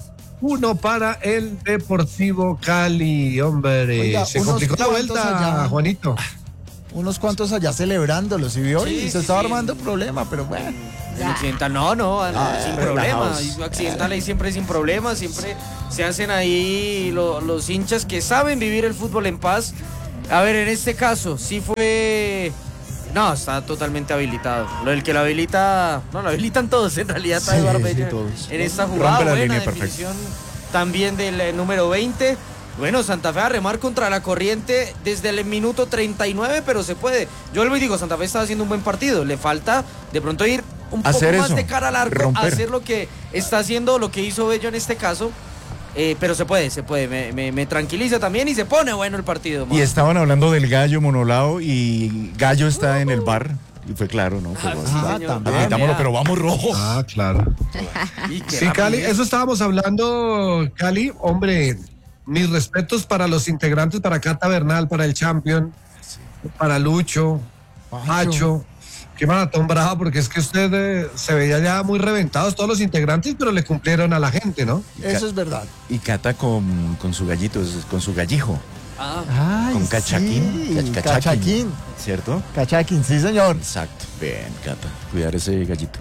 [SPEAKER 1] uno para el Deportivo Cali, hombre.
[SPEAKER 4] Oiga,
[SPEAKER 1] se
[SPEAKER 4] unos
[SPEAKER 1] complicó la
[SPEAKER 4] cuantos
[SPEAKER 1] vuelta,
[SPEAKER 4] allá.
[SPEAKER 1] Juanito.
[SPEAKER 4] Unos cuantos allá celebrándolo, ¿sí vio?
[SPEAKER 5] Sí,
[SPEAKER 4] y se
[SPEAKER 5] sí,
[SPEAKER 4] estaba
[SPEAKER 5] sí.
[SPEAKER 4] armando problema, pero bueno.
[SPEAKER 5] El occidental, no, no,
[SPEAKER 4] Ah,
[SPEAKER 5] sin problema.
[SPEAKER 2] relajados.
[SPEAKER 5] Y Occidental ahí siempre sin problema, siempre se hacen ahí lo- los hinchas que saben vivir el fútbol en paz. A ver, en este caso, sí fue. No, está totalmente habilitado. Lo del que lo habilita. No, lo habilitan todos en realidad. Está
[SPEAKER 2] Sí,
[SPEAKER 5] Eduardo
[SPEAKER 2] sí,
[SPEAKER 5] Bello
[SPEAKER 2] todos.
[SPEAKER 5] en esta jugada.
[SPEAKER 2] Rompe la
[SPEAKER 5] Buena
[SPEAKER 2] línea, perfecto.
[SPEAKER 5] definición también del eh, número veinte. Bueno, Santa Fe a remar contra la corriente desde el minuto treinta y nueve, pero se puede. Yo le digo, Santa Fe está haciendo un buen partido. Le falta de pronto ir un poco
[SPEAKER 2] Hacer
[SPEAKER 5] más
[SPEAKER 2] eso,
[SPEAKER 5] de cara al arco,
[SPEAKER 2] romper.
[SPEAKER 5] hacer lo que está haciendo, lo que hizo Bello en este caso. Eh, pero se puede, se puede. Me, me- me tranquiliza también y se pone bueno el partido.
[SPEAKER 2] Y estaban hablando del Gallo Monolao y Gallo está en el bar. Y fue claro, ¿no? Fue
[SPEAKER 5] Ah,
[SPEAKER 2] bueno.
[SPEAKER 5] sí,
[SPEAKER 4] Ah,
[SPEAKER 5] señor.
[SPEAKER 4] también.
[SPEAKER 2] Admitámoslo,
[SPEAKER 5] Vea.
[SPEAKER 2] pero vamos rojo.
[SPEAKER 1] Ah, claro.
[SPEAKER 5] Y qué
[SPEAKER 1] Sí, Cali,
[SPEAKER 5] rapidez.
[SPEAKER 1] eso estábamos hablando, Cali. Hombre, mis respetos para los integrantes, para Cata Bernal, para el Champion, para Lucho, Pacho. Qué maratón bravo, porque es que usted eh, se veía ya muy reventados todos los integrantes, pero le cumplieron a la gente, ¿no?
[SPEAKER 4] Eso es verdad.
[SPEAKER 2] Y Cata con, con su gallito, es- con su gallijo.
[SPEAKER 5] Ah,
[SPEAKER 4] Ay,
[SPEAKER 2] Con cachaquín.
[SPEAKER 4] sí,
[SPEAKER 2] Cach-
[SPEAKER 4] cachaquín.
[SPEAKER 2] ¿Cierto?
[SPEAKER 4] Cachaquín, sí, señor.
[SPEAKER 2] Exacto. Bien, Cata. Cuidar ese gallito.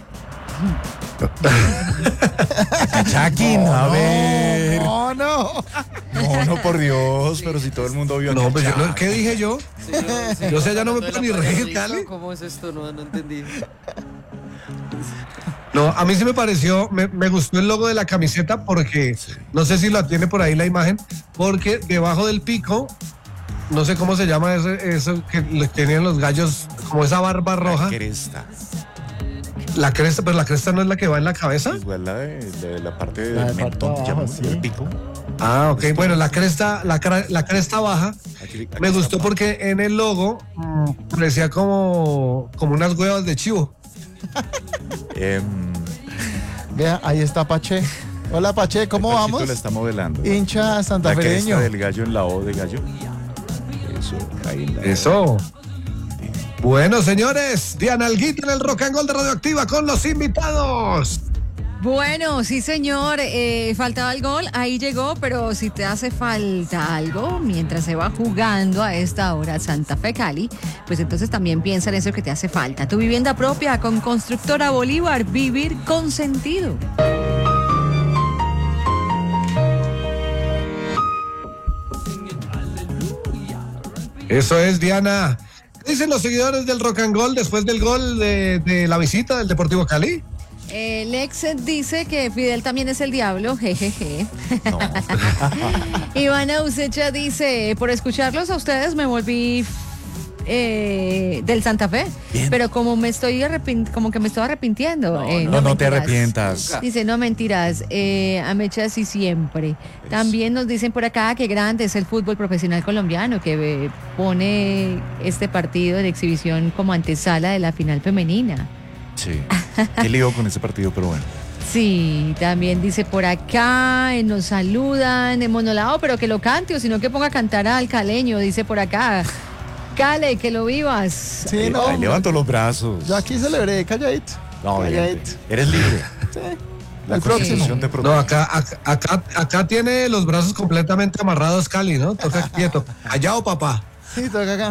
[SPEAKER 2] Cachaquín, a ver.
[SPEAKER 4] No, no.
[SPEAKER 2] No, no, por Dios, pero si todo el mundo vio a
[SPEAKER 1] No, pues yo,
[SPEAKER 2] Cachaquín.
[SPEAKER 1] no- ¿qué dije yo?
[SPEAKER 5] señor, señor,
[SPEAKER 1] Yo sé, ya no me
[SPEAKER 5] hablando
[SPEAKER 1] puedo
[SPEAKER 5] de
[SPEAKER 1] ni
[SPEAKER 5] la
[SPEAKER 1] reír,
[SPEAKER 5] Playa
[SPEAKER 1] Cali.
[SPEAKER 5] Rica, ¿cómo es esto? No, no entendí.
[SPEAKER 1] No, a mí sí me pareció, me, me gustó el logo de la camiseta porque, no sé si la tiene por ahí la imagen, porque debajo del pico, no sé cómo se llama ese, eso que le tenían los gallos, como esa barba roja,
[SPEAKER 2] Cresta.
[SPEAKER 1] la cresta, pero la cresta no es la que va en la cabeza.
[SPEAKER 2] Igual la de, de la parte
[SPEAKER 4] La
[SPEAKER 2] del
[SPEAKER 4] de parte
[SPEAKER 2] mentón,
[SPEAKER 4] abajo,
[SPEAKER 2] llamamos,
[SPEAKER 4] sí.
[SPEAKER 2] del pico.
[SPEAKER 1] Ah, ok, bueno, la cresta, la, cra- la cresta baja,
[SPEAKER 2] Aquí- aquí
[SPEAKER 1] me
[SPEAKER 2] está.
[SPEAKER 1] gustó porque en el logo mm, parecía como, como unas huevas de chivo.
[SPEAKER 2] Em,
[SPEAKER 4] Vea, ahí está Pache. Hola, Pache, ¿cómo
[SPEAKER 2] Pachito
[SPEAKER 4] vamos?
[SPEAKER 2] la está modelando.
[SPEAKER 4] Hincha
[SPEAKER 2] La
[SPEAKER 4] santafereño.
[SPEAKER 2] cresta del gallo en la O de gallo. Eso, ahí en la O.
[SPEAKER 1] Eso. Bueno, señores, Diana Alguita en el Rock and Roll de Radioactiva con los invitados.
[SPEAKER 3] Bueno, sí señor, eh, faltaba el gol, ahí llegó, pero si te hace falta algo mientras se va jugando a esta hora Santa Fe Cali, pues entonces también piensa en eso que te hace falta. Tu vivienda propia con Constructora Bolívar, vivir con sentido.
[SPEAKER 1] Eso es, Diana. ¿Qué dicen los seguidores del Rock and Roll después del gol de, de la visita del Deportivo Cali?
[SPEAKER 3] Eh, Lex dice que Fidel también es el diablo, jejeje.
[SPEAKER 2] No.
[SPEAKER 3] Ivana Usecha dice, por escucharlos a ustedes me volví eh, del Santa Fe,
[SPEAKER 2] Bien.
[SPEAKER 3] pero como me estoy arrepin- como que me estoy arrepintiendo.
[SPEAKER 5] No,
[SPEAKER 3] eh,
[SPEAKER 2] No, no te
[SPEAKER 3] mentiras.
[SPEAKER 2] arrepientas.
[SPEAKER 3] Dice, no mentiras, eh, Amecha sí siempre. También nos dicen por acá que grande es el fútbol profesional colombiano, que eh, pone este partido de exhibición como antesala de la final femenina.
[SPEAKER 2] Sí. Qué lío con ese partido, pero bueno.
[SPEAKER 3] Sí, también dice por acá, eh, nos saludan en monolado, pero que lo cante o sino que ponga a cantar al caleño, dice por acá. Cale, que lo vivas.
[SPEAKER 4] Sí,
[SPEAKER 2] Eh,
[SPEAKER 4] no.
[SPEAKER 2] ahí levanto los brazos.
[SPEAKER 4] Yo aquí celebré, calladito.
[SPEAKER 2] No, bien,
[SPEAKER 4] calladito.
[SPEAKER 2] eres libre. La
[SPEAKER 4] El próximo.
[SPEAKER 2] Constitución te
[SPEAKER 1] No,
[SPEAKER 2] protege.
[SPEAKER 1] acá, acá, acá, acá tiene los brazos completamente amarrados Cali, ¿no? Toca quieto. Allá o papá.
[SPEAKER 4] Sí, toca acá.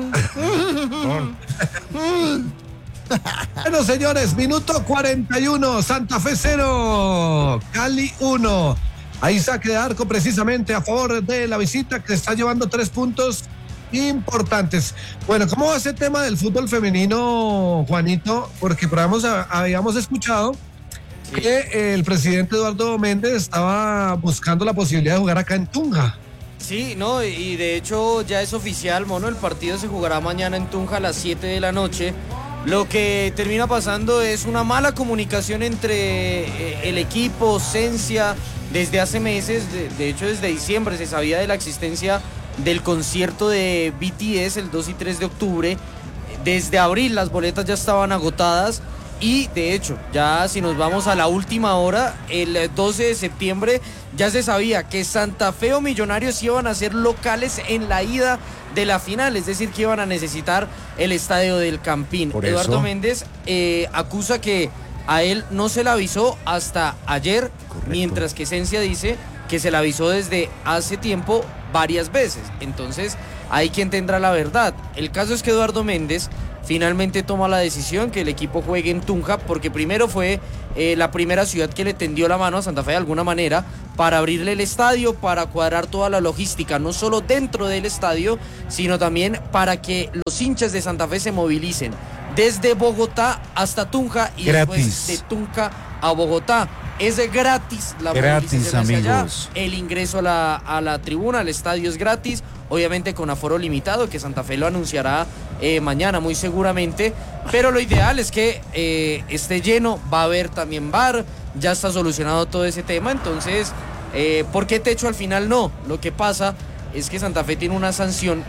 [SPEAKER 1] Bueno, señores, minuto cuarenta y uno, Santa Fe cero, Cali uno. Ahí saque de arco precisamente a favor de la visita que está llevando tres puntos importantes. Bueno, ¿cómo va ese tema del fútbol femenino, Juanito? Porque por ahí hemos- habíamos escuchado que el presidente Eduardo Méndez estaba buscando la posibilidad de jugar acá en Tunja.
[SPEAKER 5] Sí, no, y de hecho ya es oficial, mono, el partido se jugará mañana en Tunja a las siete de la noche. Lo que termina pasando es una mala comunicación entre eh, el equipo, Cencia, desde hace meses, de, de hecho desde diciembre se sabía de la existencia del concierto de B T S el dos y tres de octubre. Desde abril las boletas ya estaban agotadas y de hecho ya si nos vamos a la última hora, el doce de septiembre ya se sabía que Santa Fe o Millonarios iban a ser locales en la ida de la final, es decir que iban a necesitar el estadio del Campín.
[SPEAKER 2] Por
[SPEAKER 5] Eduardo
[SPEAKER 2] eso.
[SPEAKER 5] Méndez eh, acusa que a él no se le avisó hasta ayer,
[SPEAKER 2] Correcto.
[SPEAKER 5] mientras que Esencia dice que se le avisó desde hace tiempo varias veces. Entonces, hay quien tendrá la verdad. El caso es que Eduardo Méndez finalmente toma la decisión que el equipo juegue en Tunja, porque primero fue eh, la primera ciudad que le tendió la mano a Santa Fe de alguna manera para abrirle el estadio, para cuadrar toda la logística, no solo dentro del estadio, sino también para que los hinchas de Santa Fe se movilicen desde Bogotá hasta Tunja y
[SPEAKER 2] Gratis.
[SPEAKER 5] después de Tunja a Bogotá. Es gratis la
[SPEAKER 2] Gratis,
[SPEAKER 5] movilización hacia allá.
[SPEAKER 2] amigos.
[SPEAKER 5] El ingreso a la, a la tribuna, al estadio es gratis, obviamente con aforo limitado, que Santa Fe lo anunciará eh, mañana muy seguramente, pero lo ideal es que eh, esté lleno, va a haber también bar, ya está solucionado todo ese tema, entonces, eh, ¿por qué techo al final no? Lo que pasa es que Santa Fe tiene una sanción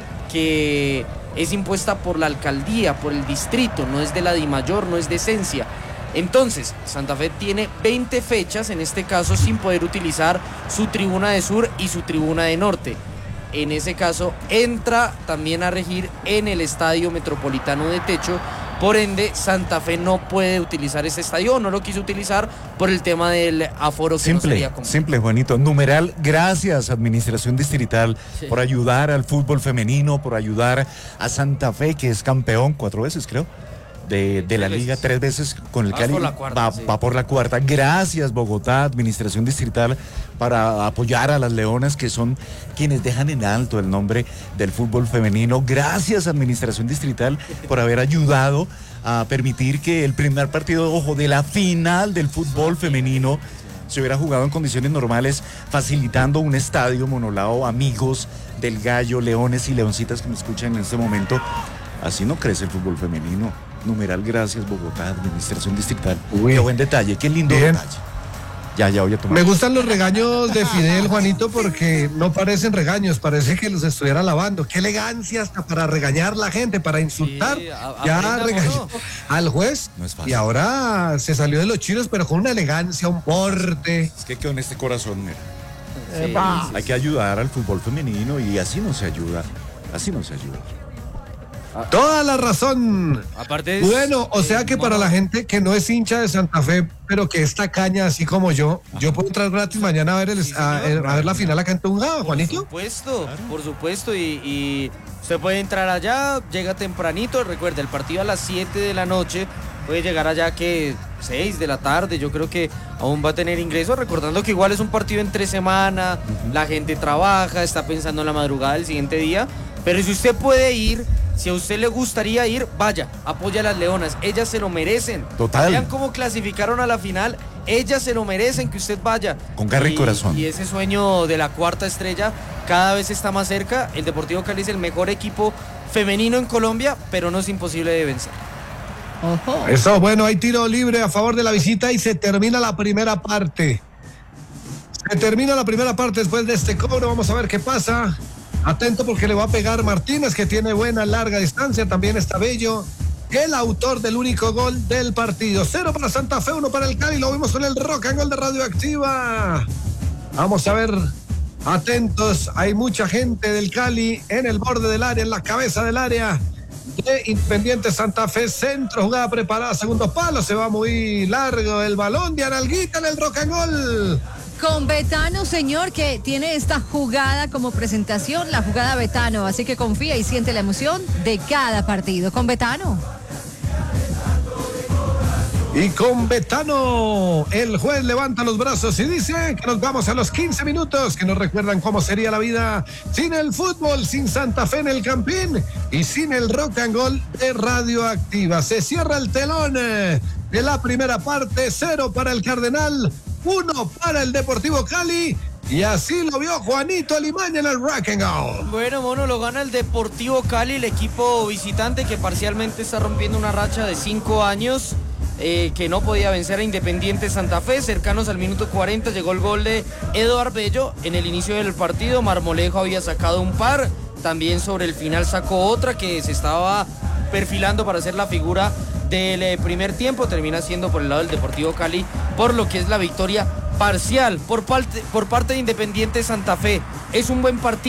[SPEAKER 5] que es impuesta por la alcaldía, por el distrito, no es de la DIMAYOR, no es de Esencia. Entonces, Santa Fe tiene veinte fechas, en este caso, sin poder utilizar su tribuna de sur y su tribuna de norte. En ese caso, entra también a regir en el Estadio Metropolitano de Techo. Por ende, Santa Fe no puede utilizar ese estadio, no lo quiso utilizar por el tema del aforo que
[SPEAKER 2] Simple,
[SPEAKER 5] no sería común.
[SPEAKER 2] simple, Juanito. Numeral, gracias, Administración Distrital,
[SPEAKER 5] Sí.
[SPEAKER 2] por ayudar al fútbol femenino, por ayudar a Santa Fe, que es campeón cuatro veces, creo. De, de la
[SPEAKER 5] Tres
[SPEAKER 2] liga
[SPEAKER 5] veces.
[SPEAKER 2] tres veces con el
[SPEAKER 5] Vas
[SPEAKER 2] Cali,
[SPEAKER 5] por la cuarta,
[SPEAKER 2] va,
[SPEAKER 5] sí.
[SPEAKER 2] va por la cuarta. Gracias, Bogotá, Administración Distrital, para apoyar a las Leonas, que son quienes dejan en alto el nombre del fútbol femenino. Gracias, Administración Distrital, por haber ayudado a permitir que el primer partido, ojo, de la final del fútbol femenino se hubiera jugado en condiciones normales, facilitando un estadio monolao. Amigos del Gallo, leones y leoncitas que me escuchan en este momento, así no crece el fútbol femenino. Numeral, gracias, Bogotá, Administración Distrital.
[SPEAKER 1] Uy.
[SPEAKER 2] Qué buen detalle, qué lindo
[SPEAKER 1] Bien.
[SPEAKER 2] detalle. Ya, ya voy a tomar.
[SPEAKER 1] Me gustan los regaños de Fidel, Juanito, porque no parecen regaños, parece que los estuviera lavando. Qué elegancia hasta para regañar la gente, para insultar.
[SPEAKER 5] Sí, a-
[SPEAKER 1] ya
[SPEAKER 5] aprendamos,
[SPEAKER 1] regañó
[SPEAKER 5] ¿no?
[SPEAKER 1] al juez
[SPEAKER 2] No es fácil.
[SPEAKER 1] y ahora se salió de los chinos, pero con una elegancia, un porte.
[SPEAKER 2] Es que quedó en este corazón, mira.
[SPEAKER 5] Sí,
[SPEAKER 4] Epa.
[SPEAKER 5] sí,
[SPEAKER 2] Hay que ayudar al fútbol femenino y así no se ayuda. Así no se ayuda.
[SPEAKER 1] Toda la razón.
[SPEAKER 5] Aparte es-
[SPEAKER 1] Bueno, o sea que
[SPEAKER 5] eh,
[SPEAKER 1] para
[SPEAKER 5] mono-
[SPEAKER 1] la gente que no es hincha de Santa Fe, pero que está caña así como yo, yo puedo entrar gratis mañana a ver, el-
[SPEAKER 5] Sí,
[SPEAKER 1] a,
[SPEAKER 5] señor.
[SPEAKER 1] a ver la final acá en Tunja,
[SPEAKER 5] Por
[SPEAKER 1] Juanito.
[SPEAKER 5] supuesto, por supuesto, y, y usted puede entrar allá, llega tempranito, recuerda, el partido a las siete de la noche, puede llegar allá que seis de la tarde, yo creo que aún va a tener ingresos, recordando que igual es un partido entre semana, la gente trabaja, está pensando en la madrugada del siguiente día, pero si usted puede ir, si a usted le gustaría ir, vaya, apoya a las Leonas, ellas se lo merecen.
[SPEAKER 2] Total.
[SPEAKER 5] Vean cómo clasificaron a la final, ellas se lo merecen que usted vaya.
[SPEAKER 2] Con garra y corazón.
[SPEAKER 5] Y ese sueño de la cuarta estrella cada vez está más cerca. El Deportivo Cali es el mejor equipo femenino en Colombia, pero no es imposible de vencer.
[SPEAKER 3] Ojo.
[SPEAKER 1] Eso, bueno, hay tiro libre a favor de la visita y se termina la primera parte. Se termina la primera parte después de este cobro. Vamos a ver qué pasa. Atento porque le va a pegar Martínez, que tiene buena larga distancia. También está Bello, el autor del único gol del partido. Cero para Santa Fe, uno para el Cali. Lo vimos con el Rock and Gol de Radioactiva. Vamos a ver. Atentos, hay mucha gente del Cali en el borde del área, en la cabeza del área de Independiente Santa Fe. Centro, jugada preparada, segundo palo, se va muy largo el balón de Analguita en el Rock and Gol.
[SPEAKER 3] Con Betano, señor, que tiene esta jugada como presentación, la jugada Betano. Así que confía y siente la emoción de cada partido. Con Betano.
[SPEAKER 1] Y con Betano, el juez levanta los brazos y dice que nos vamos a los quince minutos, que nos recuerdan cómo sería la vida sin el fútbol, sin Santa Fe en el Campín y sin el Rock and Gol de Radioactiva. Se cierra el telón eh, de la primera parte, cero para el Cardenal, uno para el Deportivo Cali. Y así lo vio Juanito Alimaña en el Rock and Gol.
[SPEAKER 5] Bueno, mono, lo gana el Deportivo Cali, el equipo visitante que parcialmente está rompiendo una racha de cinco años. Eh, que no podía vencer a Independiente Santa Fe. Cercanos al minuto cuarenta llegó el gol de Eduard Bello. En el inicio del partido Marmolejo había sacado un par, también sobre el final sacó otra que se estaba perfilando para ser la figura del eh, primer tiempo. Termina siendo por el lado del Deportivo Cali, por lo que es la victoria parcial por parte, por parte de Independiente Santa Fe. Es un buen partido,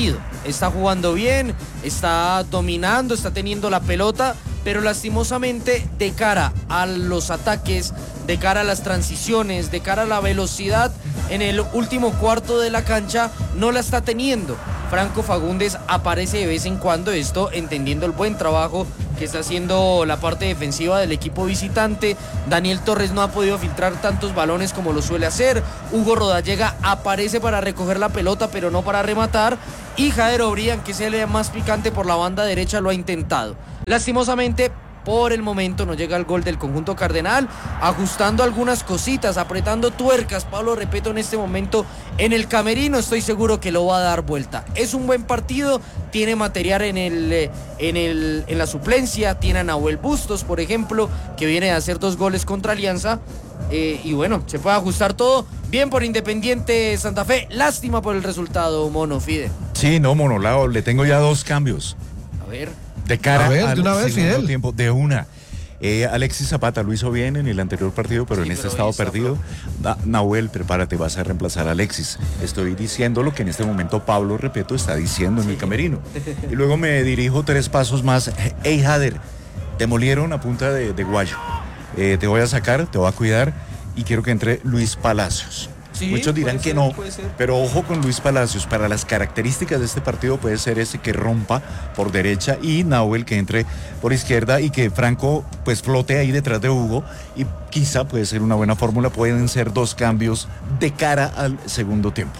[SPEAKER 5] está jugando bien, está dominando, está teniendo la pelota, pero lastimosamente de cara a los ataques, de cara a las transiciones, de cara a la velocidad, en el último cuarto de la cancha no la está teniendo. Franco Fagundes aparece de vez en cuando, esto entendiendo el buen trabajo que está haciendo la parte defensiva del equipo visitante. Daniel Torres no ha podido filtrar tantos balones como lo suele hacer. Hugo Rodallega aparece para recoger la pelota, pero no para rematar. Y Jader Obrian, que es el más picante por la banda derecha, lo ha intentado. Lastimosamente, por el momento no llega el gol del conjunto cardenal, ajustando algunas cositas, apretando tuercas. Pablo Repeto en este momento en el camerino, estoy seguro que lo va a dar vuelta. Es un buen partido, tiene material en el, en el, en la suplencia, tiene a Nahuel Bustos, por ejemplo, que viene a hacer dos goles contra Alianza. Eh, y bueno, se puede ajustar todo. Bien por Independiente Santa Fe, lástima por el resultado, Mono Fide.
[SPEAKER 2] Sí, no, Monolao, le tengo ya dos cambios.
[SPEAKER 5] A ver.
[SPEAKER 2] De cara
[SPEAKER 1] a ver,
[SPEAKER 2] al
[SPEAKER 1] de una vez,
[SPEAKER 2] segundo
[SPEAKER 1] Fidel.
[SPEAKER 2] tiempo, de una. Eh, Alexis Zapata lo hizo bien en el anterior partido, pero
[SPEAKER 5] Sí,
[SPEAKER 2] en este
[SPEAKER 5] pero
[SPEAKER 2] estado
[SPEAKER 5] está
[SPEAKER 2] perdido. Na- Nahuel, prepárate, vas a reemplazar a Alexis. Estoy diciendo lo que en este momento Pablo Repeto está diciendo en el camerino. Y luego me dirijo tres pasos más. Hey, Jader, te molieron a punta de, de guayo. Eh, te voy a sacar, te voy a cuidar y quiero que entre Luis Palacios.
[SPEAKER 5] Sí,
[SPEAKER 2] Muchos dirán
[SPEAKER 5] puede
[SPEAKER 2] que
[SPEAKER 5] ser,
[SPEAKER 2] no,
[SPEAKER 5] puede ser.
[SPEAKER 2] pero ojo con Luis Palacios. Para las características de este partido puede ser ese que rompa por derecha y Nahuel que entre por izquierda y que Franco pues flote ahí detrás de Hugo, y quizá puede ser una buena fórmula. Pueden ser dos cambios de cara al segundo tiempo.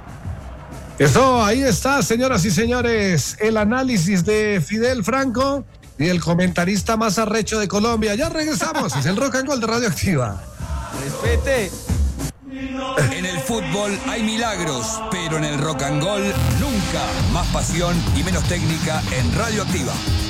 [SPEAKER 1] Eso, ahí está, señoras y señores, el análisis de Fidel Franco y el comentarista más arrecho de Colombia. Ya regresamos, es el Rock and Roll de Radioactiva.
[SPEAKER 5] Respete.
[SPEAKER 9] En el fútbol hay milagros, pero en el rock and roll nunca. Más pasión y menos técnica en Radioactiva.